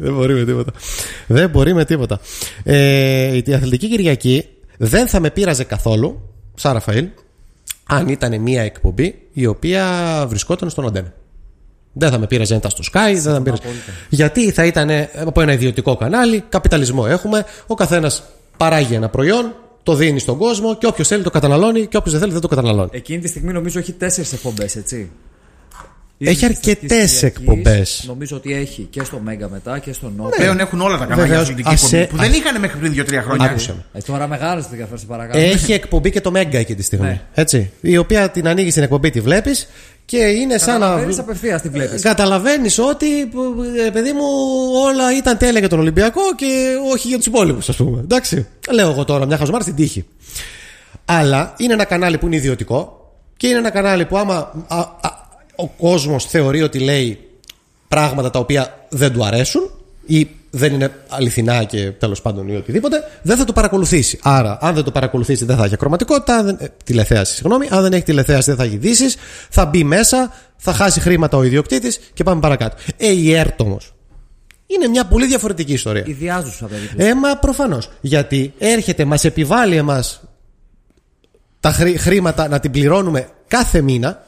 Δεν μπορεί με τίποτα. Η Αθλητική Κυριακή δεν θα με πείραζε καθόλου, σαν Ραφαήλ, αν ήταν μια εκπομπή η οποία βρισκόταν στον Αντένα. Δεν θα με πείραζε αν ήταν στο Sky, δεν θα με πείραζε. Γιατί θα ήταν από ένα ιδιωτικό κανάλι, καπιταλισμό έχουμε, ο καθένας παράγει ένα προϊόν, το δίνει στον κόσμο και όποιος θέλει το καταναλώνει και όποιος δεν θέλει δεν το καταναλώνει. Εκείνη τη στιγμή νομίζω έχει 4 εκπομπές, έτσι. Έχει αρκετές εκπομπές. Νομίζω ότι έχει και στο Μέγκα μετά και στο Νότο. Πλέον έχουν όλα τα κανάλια αθλητική εκπομπή που δεν είχαν μέχρι πριν 2-3 χρόνια. Τώρα μεγάλες ενδιαφέρον παρακάτω. Έχει εκπομπή και το Μέγκα εκεί τη στιγμή. Ναι. Έτσι, η οποία την ανοίγει στην εκπομπή, τη βλέπεις και είναι σαν να. Απευθείας τη βλέπεις. Καταλαβαίνεις ότι, παιδί μου, όλα ήταν τέλεια για τον Ολυμπιακό και όχι για τους υπόλοιπους, ας πούμε. Εντάξει. Λέω εγώ τώρα μια χαζομάρα στην τύχη. Αλλά είναι ένα κανάλι που είναι ιδιωτικό και είναι ένα κανάλι που άμα ο κόσμος θεωρεί ότι λέει πράγματα τα οποία δεν του αρέσουν ή δεν είναι αληθινά και τέλος πάντων ή οτιδήποτε, δεν θα το παρακολουθήσει. Άρα, αν δεν το παρακολουθήσει, δεν θα έχει ακροματικότητα, τηλεθέαση, συγγνώμη. Αν δεν έχει τηλεθέαση, δεν θα έχει ειδήσεις, θα μπει μέσα, θα χάσει χρήματα ο ιδιοκτήτης και πάμε παρακάτω. Η ΕΡΤ όμως είναι μια πολύ διαφορετική ιστορία. Ιδιάζουσα, βέβαια. Μα προφανώς. Γιατί έρχεται, μας επιβάλλει εμάς τα χρήματα να την πληρώνουμε κάθε μήνα.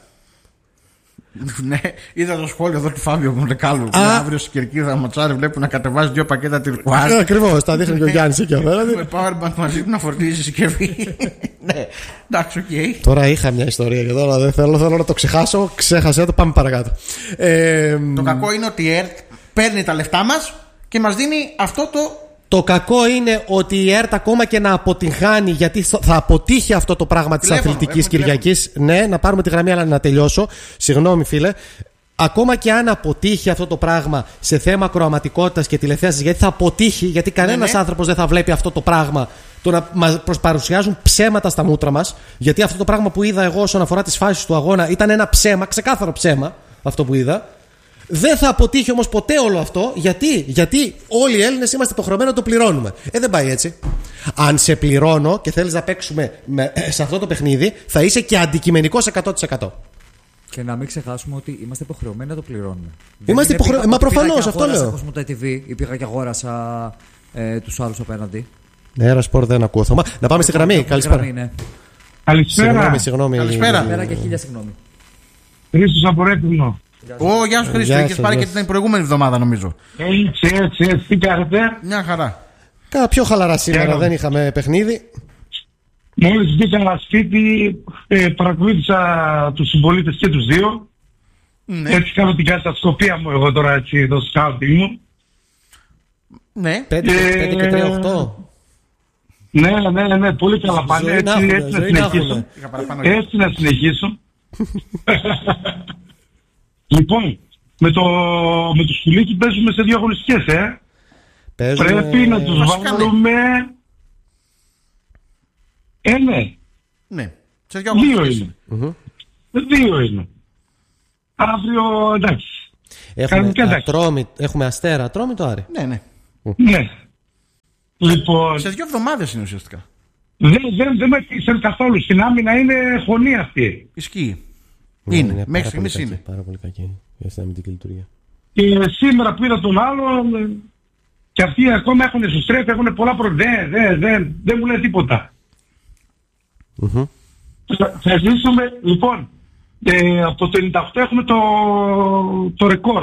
Ναι, είδα το σχόλιο εδώ του Φάβιο Μοντεκάλου. Αύριο στην Κερκίδα Ματσάρι βλέπουν να κατεβάζει 2 πακέτα τυρκουάζ. Ακριβώς, τα δείχνει και ο Γιάννης εκεί πέρα. Με powerbank μαζί του να φορτίζει συσκευή. Ναι, εντάξει, οκ. Τώρα είχα μια ιστορία και τώρα δεν θέλω να το ξεχάσω. Ξέχασα το, πάμε παρακάτω. Το κακό είναι ότι η ΕΡΤ παίρνει τα λεφτά μας και μας δίνει αυτό το. Το κακό είναι ότι η ΕΡΤ ακόμα και να αποτυγχάνει, γιατί θα αποτύχει αυτό το πράγμα της Αθλητικής Κυριακής. Ναι, να πάρουμε τη γραμμή, αλλά να τελειώσω. Συγγνώμη, φίλε. Ακόμα και αν αποτύχει αυτό το πράγμα σε θέμα ακροαματικότητας και τηλεθέασης, γιατί θα αποτύχει, γιατί κανένας άνθρωπος δεν θα βλέπει αυτό το πράγμα. Το να μας παρουσιάζουν ψέματα στα μούτρα μας. Γιατί αυτό το πράγμα που είδα εγώ όσον αφορά τις φάσεις του αγώνα ήταν ένα ψέμα, ξεκάθαρο ψέμα αυτό που είδα. Δεν θα αποτύχει όμως ποτέ όλο αυτό. Γιατί όλοι οι Έλληνες είμαστε υποχρεωμένοι να το πληρώνουμε. Δεν πάει έτσι. Αν σε πληρώνω και θέλεις να παίξουμε σε αυτό το παιχνίδι, θα είσαι και αντικειμενικός 100%. Και να μην ξεχάσουμε ότι είμαστε υποχρεωμένοι να το πληρώνουμε. Είμαστε υποχρεωμένοι. Μα προφανώς αυτό λέω. Εγώ μου το TV ή πήγα και αγόρασα τους άλλους απέναντι. Ναι, Σπορ δεν ακούω. Να πάμε στη γραμμή. Καλησπέρα. Καλησπέρα. Συγγνώμη. Καλησπέρα και 1000 συγγνώμη. Χρήστος από Ρέθυμνο. Γεια σου Χρήστο, είχες πάρει και την προηγούμενη εβδομάδα νομίζω. Έτσι, τι κάνετε? Μια χαρά. Πιο χαλαρά σήμερα, δεν είχαμε παιχνίδι. Μόλις μπήκα σπίτι, παρακολούθησα τους συμπολίτες και τους δύο. Ναι. Έτσι κάνω την κατασκοπία μου εγώ τώρα, έτσι, το σκάουτινγκ μου. Ναι. 5 και 3-8. Ναι, πολύ καλά πάνε. Έτσι να συνεχίσω. Λοιπόν, με το σκουλίκι παίζουμε σε 2 αγωνιστικές, Πρέπει να τους βάλουμε. Ναι. Σε 2 αγωνιστικές. 2 είναι. Αύριο εντάξει. Έχουμε Αστέρα, Ατρόμητο, Άρη. Ναι. Ναι. Λοιπόν, σε 2 εβδομάδες είναι ουσιαστικά. Δεν με πείσαν καθόλου. Στην άμυνα είναι χωνή αυτή. Ισχύει. Ναι, είναι. Μέχρι στιγμής είναι. Πάρα πολύ κακή η αμυντική λειτουργία. Και σήμερα που είδα τον άλλο, και αυτοί ακόμα έχουν εσωστρέφει, έχουν πολλά προβλήματα. Δεν μου λένε τίποτα. Θα ζήσουμε, λοιπόν, από το 98 έχουμε το ρεκόρ,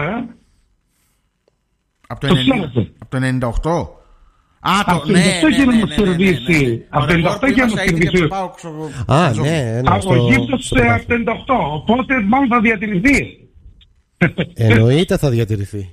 Από το 98. Από το 98 είχε να μας κερδίσει. Από το 98 είχε να μας κερδίσει. Ο Αιγύπτος από το 98. Οπότε μάλλον θα διατηρηθεί. Εννοείται θα διατηρηθεί.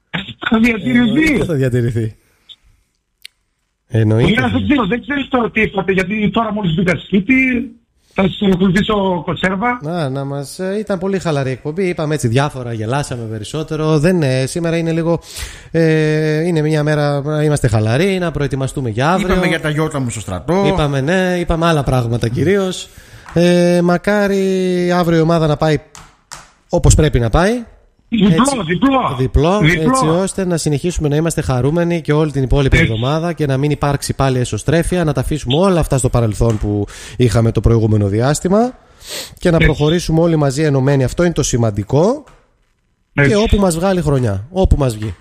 Θα διατηρηθεί. Εννοείται. Δεν ξέρεις τώρα τι είπατε, γιατί τώρα μόλις μπήκα σπίτι. Θα σας ακολουθήσω κονσέρβα. Να μας ήταν πολύ χαλαρή εκπομπή. Είπαμε έτσι διάφορα, γελάσαμε περισσότερο. Σήμερα είναι λίγο. Είναι μια μέρα να είμαστε χαλαροί, να προετοιμαστούμε για αύριο. Είπαμε για τα γιώτα μου στο στρατό. Είπαμε άλλα πράγματα κυρίως. Μακάρι αύριο η ομάδα να πάει όπως πρέπει να πάει. Διπλό, έτσι ώστε να συνεχίσουμε να είμαστε χαρούμενοι και όλη την υπόλοιπη εβδομάδα και να μην υπάρξει πάλι εσωστρέφεια, να τα αφήσουμε όλα αυτά στο παρελθόν που είχαμε το προηγούμενο διάστημα και να προχωρήσουμε όλοι μαζί ενωμένοι. Αυτό είναι το σημαντικό. Και όπου μας βγάλει χρονιά, όπου μας βγει.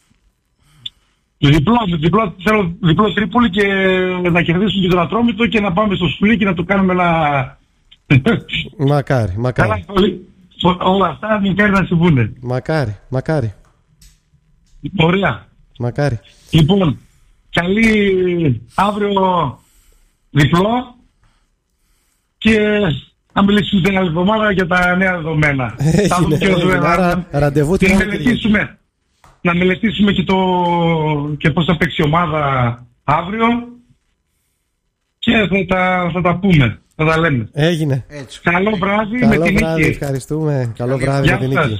Θέλω διπλό Τρίπολη και να κερδίσουμε τον Ατρόμητο και να πάμε στο Σπουλί και να το κάνουμε ένα. Μακάρι. Όλα αυτά μακάρι να συμβούν. Μακάρι. Ωραία. Μακάρι. Λοιπόν, καλή αύριο διπλό και να μιλήσουμε την άλλη εβδομάδα για τα νέα δεδομένα. Ραντεβού την να μελετήσουμε και πώς θα παίξει η ομάδα αύριο και θα τα πούμε. Θα τα λέμε. Έγινε. Έτσι. Καλό βράδυ με την νίκη. Ευχαριστούμε. Καλό βράδυ με την νίκη.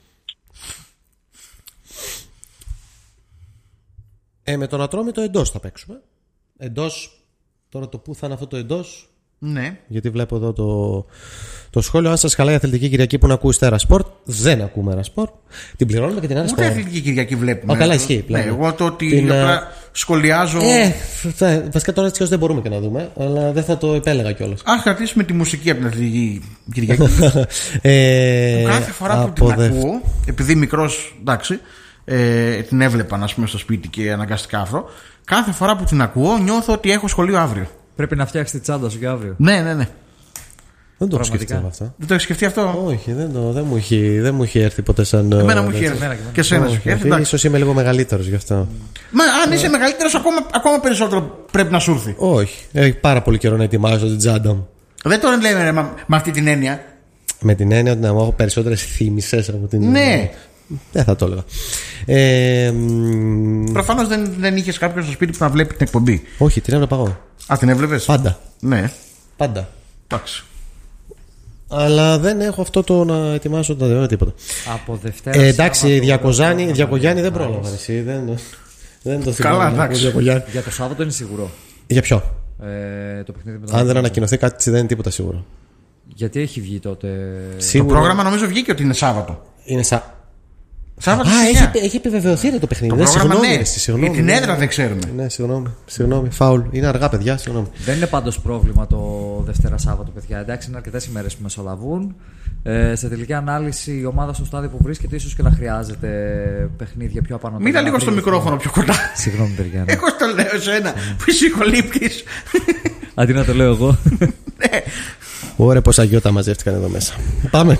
Με τον Ατρόμητο εντός θα παίξουμε. Εντός. Τώρα το πού θα είναι αυτό το εντός. Ναι. Γιατί βλέπω εδώ το σχόλιο. Αν σας χαλάει η Αθλητική Κυριακή που να ακούει Αστέρα Σπορτ, δεν ακούμε Αστέρα Σπορτ. Την πληρώνουμε και την άλλη Σπορτ. Ούτε Αθλητική Κυριακή βλέπουμε. Καλά, ισχύει. Ναι, εγώ το ότι σχολιάζω. Βασικά τώρα έτσι δεν μπορούμε και να δούμε, αλλά δεν θα το επέλεγα κιόλας. Αν κρατήσουμε τη μουσική από την Αθλητική Κυριακή. Κάθε φορά που την ακούω, επειδή μικρός, εντάξει, την έβλεπα να πούμε στο σπίτι και αναγκαστικά αυτό. Κάθε φορά που την ακούω νιώθω ότι έχω σχολείο αύριο. Πρέπει να φτιάξει τη τσάντα σου για αύριο. Ναι. Δεν το έχω σκεφτεί αυτό. Δεν το έχει σκεφτεί αυτό? Όχι, δεν μου είχε έρθει ποτέ σαν. Εμένα μου είχε έρθει. Και εσένα σου είχε έρθει. Ίσως είμαι λίγο μεγαλύτερος γι' αυτό. Μα αν είσαι μεγαλύτερος, ακόμα περισσότερο πρέπει να σου έρθει. Όχι. Έχει πάρα πολύ καιρό να ετοιμάζω την τσάντα μου. Δεν το λέμε με αυτή την έννοια. Με την έννοια ότι να έχω περισσότερες θύμησες από την. Ναι. Δεν θα το έλεγα. Προφανώς δεν είχες κάποιον στο σπίτι που να βλέπει την εκπομπή. Όχι, την έβλεπα εγώ. Α, την έβλεπες? Πάντα. Ναι. Πάντα. Εντάξει. Αλλά δεν έχω αυτό το να ετοιμάσω τίποτα. Από Δευτέρα. Εντάξει, Διακογιάννη δεν πρόλαβα. Εσύ δεν το θυμάμαι. Καλά, εντάξει. Για το Σάββατο είναι σίγουρο. Για ποιο? Το παιχνίδι με τον Αν δεν ανακοινωθεί κάτι, δεν είναι τίποτα σίγουρο. Γιατί έχει βγει τότε. Το πρόγραμμα νομίζω βγήκε ότι είναι Σάββατο. Είναι Σάββατο. Έχει επιβεβαιωθεί το παιχνίδι. Το πρόγραμμα, συγγνώμη. Την έδρα δεν ξέρουμε. Ναι, συγγνώμη. Φάουλ. Είναι αργά, παιδιά. Συγγνώμη. Δεν είναι πάντως πρόβλημα το Δευτέρα Σάββατο, παιδιά. Εντάξει, είναι αρκετές ημέρες που μεσολαβούν. Σε τελική ανάλυση, η ομάδα στο στάδιο που βρίσκεται ίσως και να χρειάζεται παιχνίδια πιο απάνω. Μίλα λίγο στο μικρόφωνο πιο κοντά. Συγγνώμη, παιδιά. Εγώ το λέω εσένα που είσαι κολύπτης. Αντί να το λέω εγώ. Ωραία, πόσα γιώτα μαζεύτηκαν εδώ μέσα. Πάμε.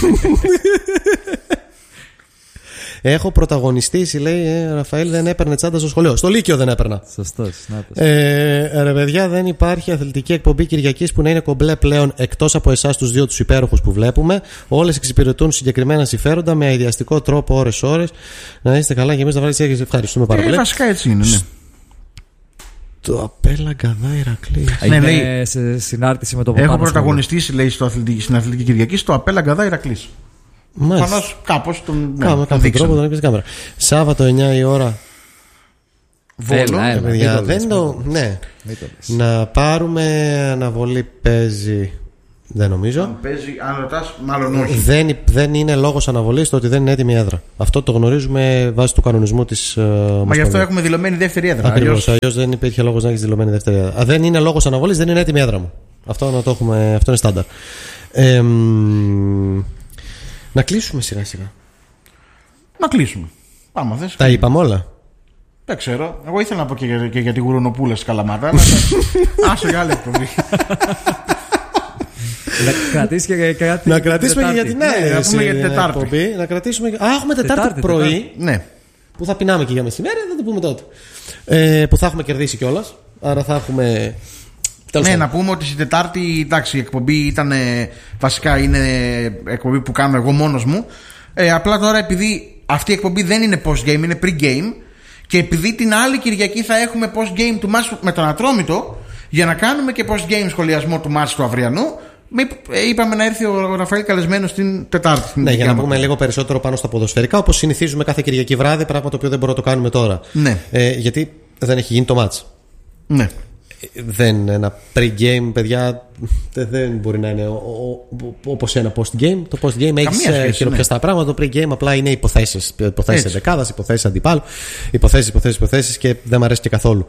Έχω πρωταγωνιστήσει, λέει Ραφαήλ, δεν έπαιρνε τσάντα στο σχολείο. Στο Λύκειο δεν έπαιρνα. Σωστός. Ρε παιδιά, δεν υπάρχει αθλητική εκπομπή Κυριακής που να είναι κομπλέ πλέον εκτός από εσάς τους δύο τους υπέροχους που βλέπουμε. Όλες εξυπηρετούν συγκεκριμένα συμφέροντα με αειδιαστικό τρόπο ώρες-ώρες. Να είστε καλά και εμείς να βάλετε. Ευχαριστούμε πάρα πολύ. Βασικά έτσι είναι, ναι. Το Απέλα Γκαδά Ηρακλή. Είναι σε συνάρτηση με το Παπάνο. Έχω πρωταγωνιστήσει, λέει, στην Αθλητική Κυριακή στο Απέλα Γκαδά Ηρακλή. Προφανώς κάπως τον τρόπο τον έπαιζε κάμερα. Σάββατο 9 η ώρα. Βόλο. Δεν το. Ναι. Να πάρουμε αναβολή παίζει Δεν νομίζω. Αν ρωτάς, μάλλον όχι. Δεν είναι λόγος αναβολής το ότι δεν είναι έτοιμη έδρα. Αυτό το γνωρίζουμε βάσει του κανονισμού της Ομοσπονδίας. Μα γι' αυτό έχουμε δηλωμένη δεύτερη έδρα. Ακριβώς. Αλλιώς δεν υπήρχε λόγος να έχεις δηλωμένη δεύτερη έδρα. Δεν είναι λόγος αναβολής, δεν είναι έτοιμη έδρα μου. Αυτό να το έχουμε. Αυτό είναι στάνταρ. Να κλείσουμε σιγά-σιγά. Να κλείσουμε. Πάμε, θες. Τα είπαμε όλα. Δεν ξέρω. Εγώ ήθελα να πω και για τη γουρουνοπούλα στη Καλαμάτα. Αλλά άσο για άλλη εκπομπή. Να κρατήσουμε και για την άλλη. Να πούμε για την Τετάρτη. Να κρατήσουμε. Έχουμε Τετάρτη πρωί. Ναι. Που θα πεινάμε και για μεσημέρι, θα το πούμε τότε. Που θα έχουμε κερδίσει κιόλας. Άρα θα έχουμε. Ναι, να πούμε ότι στην Τετάρτη, εντάξει, η εκπομπή ήταν. Βασικά είναι εκπομπή που κάνω εγώ μόνος μου. Απλά τώρα επειδή αυτή η εκπομπή δεν είναι post-game, είναι pre-game. Και επειδή την άλλη Κυριακή θα έχουμε post-game του match με τον Ατρόμητο, για να κάνουμε και post-game σχολιασμό του match του αυριανού, είπαμε να έρθει ο Ραφαήλ καλεσμένος την Τετάρτη. Ναι, για να πούμε λίγο περισσότερο πάνω στα ποδοσφαιρικά, όπως συνηθίζουμε κάθε Κυριακή βράδυ, πράγμα το οποίο δεν μπορούμε να το κάνουμε τώρα. Ναι. Γιατί δεν έχει γίνει το match. Ναι. Δεν ένα pre-game, παιδιά, δεν μπορεί να είναι όπως ένα post-game. Το post-game έχει χειροπιαστά πράγματα. Το pre-game απλά είναι υποθέσεις εντεκάδας, υποθέσεις αντιπάλου, υποθέσεις και δεν μου αρέσει και καθόλου.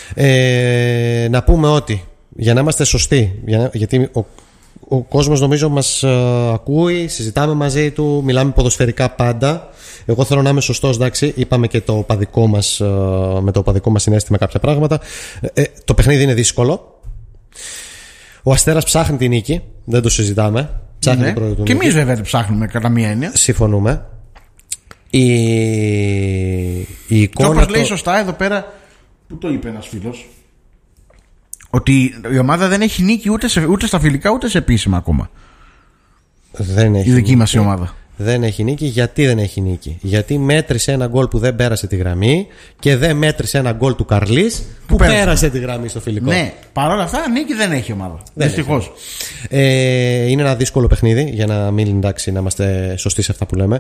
Να πούμε ότι για να είμαστε σωστοί, γιατί ο κόσμος νομίζω μας ακούει, συζητάμε μαζί του, μιλάμε ποδοσφαιρικά πάντα. Εγώ θέλω να είμαι σωστός, εντάξει. Είπαμε και το οπαδικό μας, με το οπαδικό μας συναίσθημα κάποια πράγματα. Το παιχνίδι είναι δύσκολο. Ο Αστέρας ψάχνει την νίκη. Δεν το συζητάμε. Ψάχνει την πρώτη του και νίκη. εμείς βέβαια την ψάχνουμε κατά μία έννοια. Συμφωνούμε. Η εικόνα. Και όπως λέει σωστά εδώ πέρα, που το είπε ένας φίλος, ότι η ομάδα δεν έχει νίκη ούτε στα φιλικά ούτε σε επίσημα ακόμα. Δεν έχει η δική μας η ομάδα. Δεν έχει νίκη. Γιατί δεν έχει νίκη? Γιατί μέτρησε ένα γκολ που δεν πέρασε τη γραμμή και δεν μέτρησε ένα γκολ του Καρλής που πέρασε τη γραμμή στο φιλικό. Ναι, παρόλα αυτά νίκη δεν έχει η ομάδα. Δυστυχώς. Είναι ένα δύσκολο παιχνίδι, για να μην εντάξει, να είμαστε σωστοί σε αυτά που λέμε.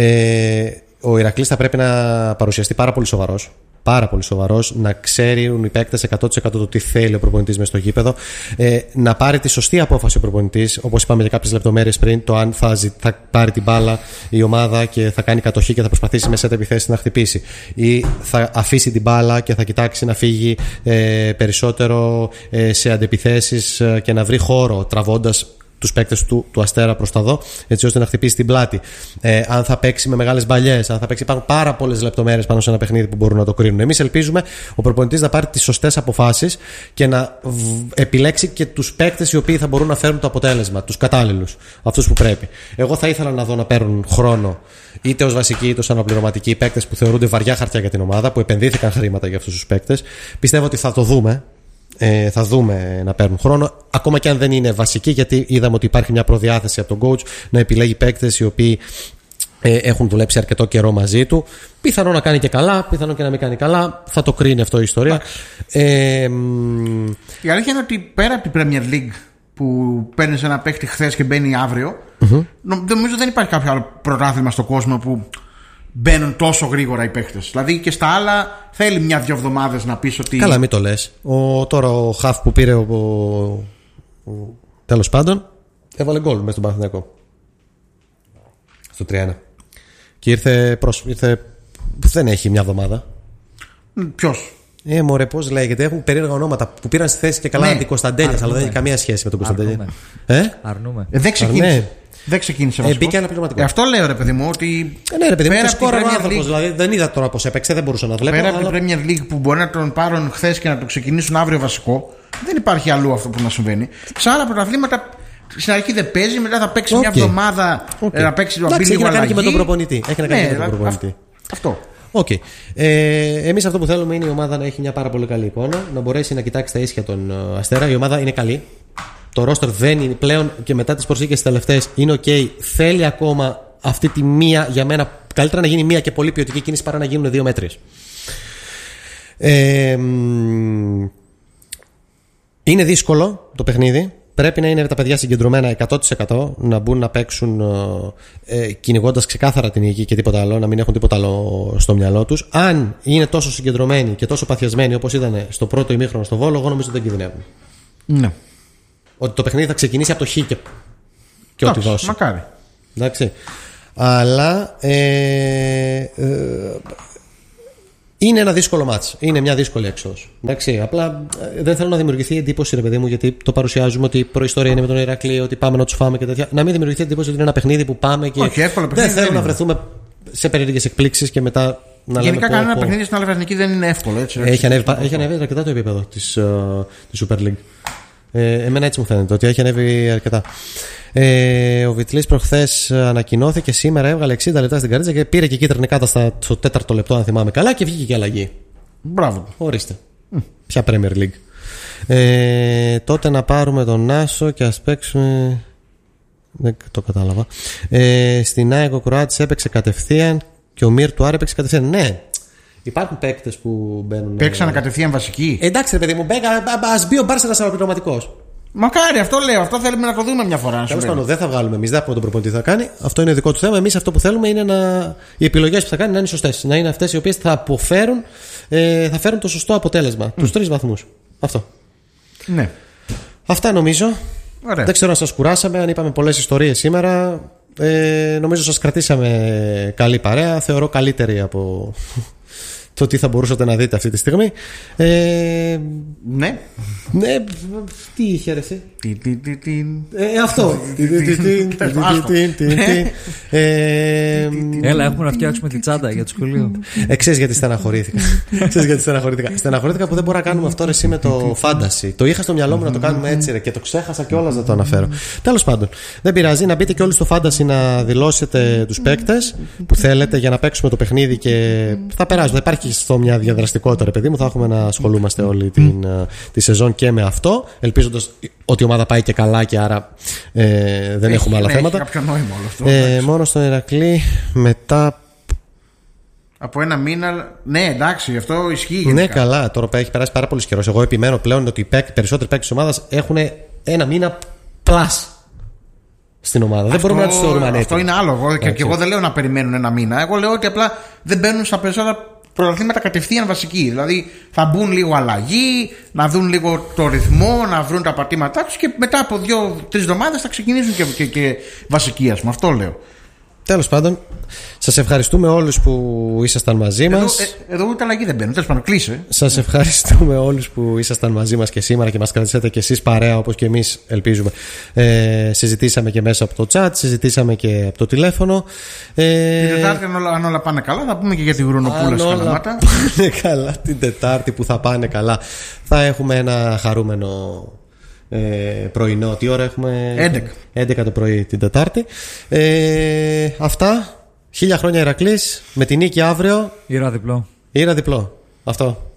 Ο Ηρακλής θα πρέπει να παρουσιαστεί πάρα πολύ σοβαρός. Πάρα πολύ σοβαρός, να ξέρουν οι παίκτες 100% το τι θέλει ο προπονητής μες στο γήπεδο, να πάρει τη σωστή απόφαση ο προπονητής, όπως είπαμε για κάποιες λεπτομέρειες πριν, το αν θα πάρει την μπάλα η ομάδα και θα κάνει κατοχή και θα προσπαθήσει με σετ επιθέσεις να χτυπήσει, ή θα αφήσει την μπάλα και θα κοιτάξει να φύγει περισσότερο σε αντεπιθέσεις και να βρει χώρο τραβώντας τους παίκτες του Αστέρα προς τα δω, έτσι ώστε να χτυπήσει την πλάτη. Αν θα παίξει με μεγάλες μπαλιές, αν θα παίξει. Υπάρχουν πάρα πολλές λεπτομέρειες πάνω σε ένα παιχνίδι που μπορούν να το κρίνουν. Εμείς ελπίζουμε ο προπονητής να πάρει τις σωστές αποφάσεις και να επιλέξει και τους παίκτες οι οποίοι θα μπορούν να φέρουν το αποτέλεσμα, τους κατάλληλους, αυτούς που πρέπει. Εγώ θα ήθελα να δω να παίρνουν χρόνο είτε ως βασικοί είτε ως αναπληρωματικοί παίκτες που θεωρούνται βαριά χαρτιά για την ομάδα, που επενδύθηκαν χρήματα για αυτούς τους παίκτες. Πιστεύω ότι θα το δούμε. Θα δούμε να παίρνουν χρόνο, ακόμα και αν δεν είναι βασικοί, γιατί είδαμε ότι υπάρχει μια προδιάθεση από τον coach να επιλέγει παίκτες οι οποίοι έχουν δουλέψει αρκετό καιρό μαζί του. Πιθανό να κάνει και καλά, πιθανό και να μην κάνει καλά. Θα το κρίνει αυτό η ιστορία. Η αλήθεια είναι ότι πέρα από την Premier League που παίρνει ένα παίκτη χθες και μπαίνει αύριο, νομίζω δεν υπάρχει κάποιο άλλο πρωτάθλημα στον κόσμο που μπαίνουν τόσο γρήγορα οι παίκτες. Δηλαδή και στα άλλα θέλει μια-δυο εβδομάδες να πεις ότι. Καλά, μην το λες. Τώρα ο Χαφ που πήρε τέλος πάντων έβαλε γκολ μέσα στον Παναθηναϊκό στο 3-1. Και ήρθε. Δεν έχει μια εβδομάδα. Ποιος? Μωρέ, πώς λέγεται. Έχουν περίεργα ονόματα που πήραν στη θέση και καλά αντικωνσταντέλιας, αλλά δεν έχει καμία σχέση με τον Κωνσταντέλια. Αρνούμε. Δεν ξεκίνησε. Δεν ξεκίνησε βασικό. Μπήκε ένα πληρωματικό. Αυτό λέω, ρε παιδί μου, ότι. Ναι, ρε παιδί μου, είναι σκόρερ ο άνθρωπος. Δηλαδή δεν είδα τώρα πώς έπαιξε, δεν μπορούσα να βλέπω. Πέρα από την Premier League που μπορεί να τον πάρουν χθες και να το ξεκινήσουν αύριο βασικό, δεν υπάρχει αλλού αυτό που να συμβαίνει. Σε άλλα πρωταθλήματα στην αρχή δεν παίζει, μετά θα παίξει μια εβδομάδα να παίξει το Έχει να κάνει και με τον προπονητή. Έχει να κάνει και με τον προπονητή. Αυτό. Okay. Εμείς αυτό που θέλουμε είναι η ομάδα να έχει μια πάρα πολύ καλή εικόνα, να μπορέσει να κοιτάξει τα ίσια τον Αστέρα. Η ομάδα είναι καλή. Το ρόστερ δεν είναι πλέον και μετά τις προσήκες τελευταίες είναι ok. Θέλει ακόμα αυτή τη μία, για μένα καλύτερα να γίνει μία και πολύ ποιοτική κίνηση παρά να γίνουν δύο μέτρες. Είναι δύσκολο το παιχνίδι. Πρέπει να είναι τα παιδιά συγκεντρωμένα 100%, να μπουν να παίξουν κυνηγώντας ξεκάθαρα την νίκη και τίποτα άλλο, να μην έχουν τίποτα άλλο στο μυαλό τους. Αν είναι τόσο συγκεντρωμένοι και τόσο παθιασμένοι όπως ήταν στο πρώτο ημίχρονο στο Βόλο, εγώ νομίζω ότι δεν κινδυνεύουν. Ναι. Ότι το παιχνίδι θα ξεκινήσει από το χ και ό,τι δώσει. Μακάρι. Εντάξει. Αλλά είναι ένα δύσκολο μάτς. Είναι μια δύσκολη έξοδος. Εντάξει. Απλά δεν θέλω να δημιουργηθεί εντύπωση, ρε παιδί μου, γιατί το παρουσιάζουμε ότι η προϊστορία είναι με τον Ηρακλή, ότι πάμε να τους φάμε και τέτοια. Να μην δημιουργηθεί εντύπωση ότι είναι ένα παιχνίδι που πάμε και. Όχι, εύκολο παιχνίδι. Δεν θέλω να βρεθούμε σε περίεργες εκπλήξεις και μετά να λέμε. Γενικά, κανένα παιχνίδι στην άλλη εθνική δεν είναι εύκολο. Έτσι, έχει ανέβει αρκετά το επίπεδο της Super League. Εμένα έτσι μου φαίνεται ότι έχει ανέβει αρκετά. Ο Βιτλής προχθές ανακοινώθηκε σήμερα, έβγαλε 60 λεπτά στην καρδίτσα και πήρε και κίτρινη κάρτα στο 4ο λεπτό, αν θυμάμαι καλά, και βγήκε και αλλαγή. Μπράβο. Ορίστε. Ποια Premier League. Τότε να πάρουμε τον Νάσο και ας παίξουμε. Δεν το κατάλαβα. Στην ΑΕΚ ο Κροάτης έπαιξε κατευθείαν και ο Μύρ του Άρη έπαιξε κατευθείαν. Ναι. Υπάρχουν παίκτες που μπαίνουν. Παίξανε κατευθείαν βασική. Εντάξει, ρε παιδί μου, ας μπει ο Μπάρσα ένας αναπληρωματικός. Μακάρι, αυτό λέω. Αυτό θέλουμε να το δούμε μια φορά. Τέλος πάντων, δεν θα βγάλουμε εμείς, δεν θα πούμε τον προπονητή τι θα κάνει. Αυτό είναι δικό του θέμα. Εμείς αυτό που θέλουμε είναι οι επιλογές που θα κάνει να είναι σωστές. Να είναι αυτές οι οποίες θα αποφέρουν, θα φέρουν το σωστό αποτέλεσμα. Τους 3 βαθμούς. Αυτό. Ναι. Αυτά νομίζω. Ωραία. Δεν ξέρω αν σας κουράσαμε, αν είπαμε πολλές ιστορίες σήμερα. Νομίζω σας κρατήσαμε καλή παρέα. Θεωρώ καλύτερη από το τι θα μπορούσατε να δείτε αυτή τη στιγμή. Ναι. Ναι, τι είχε ρε εσύ? Αυτό. Έλα, έχουμε να φτιάξουμε τη τσάντα για το σχολείο. Ξέρεις γιατί στεναχωρήθηκα? Στεναχωρήθηκα που δεν μπορούμε να κάνουμε αυτό ρε εσύ με το Fantasy. Το είχα στο μυαλό μου να το κάνουμε έτσι ρε και το ξέχασα κιόλας να το αναφέρω. Τέλος πάντων, δεν πειράζει, να μπείτε κι όλοι στο Fantasy να δηλώσετε τους παίκτες που θέλετε για να παίξουμε το παιχνίδι και θα περάσουμε. Θα υπάρχει στο μια διαδραστικότητα ρε παιδί μου, θα έχουμε να ασχολούμαστε όλη τη σεζόν και με αυτό, ελπίζοντας ότι η ομάδα πάει και καλά και άρα δεν έχουμε άλλα θέματα. Έχει κάποιο νόημα όλο αυτό. Μόνο στον Ηρακλή μετά από ένα μήνα. Ναι, εντάξει, αυτό ισχύει. Ναι, γενικά. καλά, τώρα έχει περάσει πάρα πολύ καιρό. Εγώ επιμένω πλέον ότι οι περισσότεροι παίκτες της ομάδας έχουν ένα μήνα plus στην ομάδα. Αυτό, δεν μπορούμε να τους θεωρούμε ανέτοιμοι. Αυτό είναι άλλο. Και εγώ δεν λέω να περιμένουν ένα μήνα. Εγώ λέω ότι απλά δεν μπαίνουν στα περισσότερα πρωταθλήματα κατευθείαν βασικοί. Δηλαδή θα μπουν λίγο αλλαγή, να δουν λίγο το ρυθμό, να βρουν τα πατήματά τους και μετά από 2-3 εβδομάδες θα ξεκινήσουν και βασικοί, ας πούμε. Αυτό λέω. Τέλος πάντων, σας ευχαριστούμε όλους που ήσασταν μαζί μας. Εδώ ούτε αλλαγή δεν μπαίνουν. Τέλος πάντων, κλείσε. Σας ευχαριστούμε όλους που ήσασταν μαζί μας και σήμερα και μας κρατήσατε και εσείς παρέα όπως και εμείς ελπίζουμε. Συζητήσαμε και μέσα από το chat, συζητήσαμε και από το τηλέφωνο. Την Τετάρτη, αν όλα πάνε καλά, θα πούμε και για τη Γουρουνοπούλα στα Καλαμάτα. Πάνε καλά, την Τετάρτη που θα πάνε καλά, θα έχουμε ένα χαρούμενο πρωινό. Τι ώρα έχουμε? 11 το πρωί την Τετάρτη. Αυτά. 1000 χρόνια Ηρακλής. Με την νίκη αύριο. Ήρα διπλό. Ήρα διπλό. Αυτό.